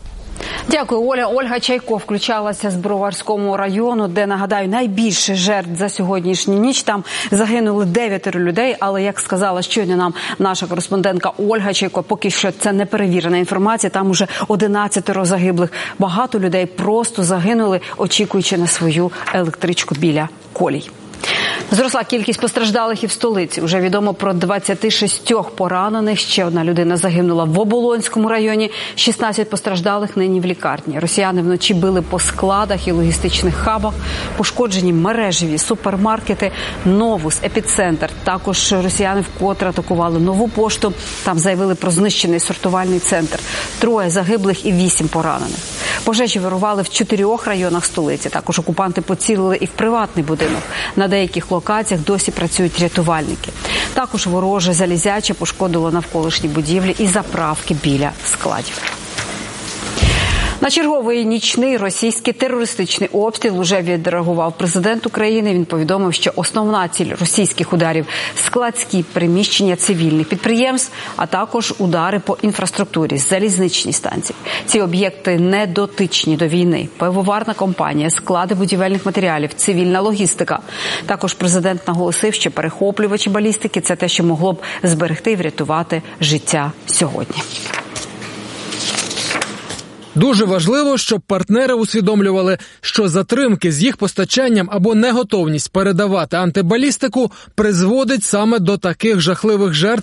Дякую, Оля. Ольга Чайко включалася з Броварському району, де, нагадаю, найбільше жертв за сьогоднішню ніч. Там загинули дев'ятеро людей, але, як сказала щойно нам наша кореспондентка Ольга Чайко, поки що це не перевірена інформація, там уже одинадцятеро загиблих. Багато людей просто загинули, очікуючи на свою електричку біля колій. Зросла кількість постраждалих і в столиці. Уже відомо про двадцять шість поранених. Ще одна людина загинула в Оболонському районі. шістнадцять постраждалих нині в лікарні. Росіяни вночі били по складах і логістичних хабах. Пошкоджені мережеві супермаркети, Новус, Епіцентр. Також росіяни вкотре атакували Нову пошту. Там заявили про знищений сортувальний центр. Троє загиблих і вісім поранених. Пожежі вирували в чотирьох районах столиці. Також окупанти поцілили і в приватний будинок. На деяких локаціях досі працюють рятувальники. Також вороже залізяче пошкодило навколишні будівлі і заправки біля складів. На черговий нічний російський терористичний обстріл уже відреагував президент України. Він повідомив, що основна ціль російських ударів – складські приміщення цивільних підприємств, а також удари по інфраструктурі, залізничні станції. Ці об'єкти не дотичні до війни. Пивоварна компанія, склади будівельних матеріалів, цивільна логістика. Також президент наголосив, що перехоплювачі балістики – це те, що могло б зберегти і врятувати життя сьогодні. Дуже важливо, щоб партнери усвідомлювали, що затримки з їх постачанням або неготовність передавати антибалістику призводить саме до таких жахливих жертв,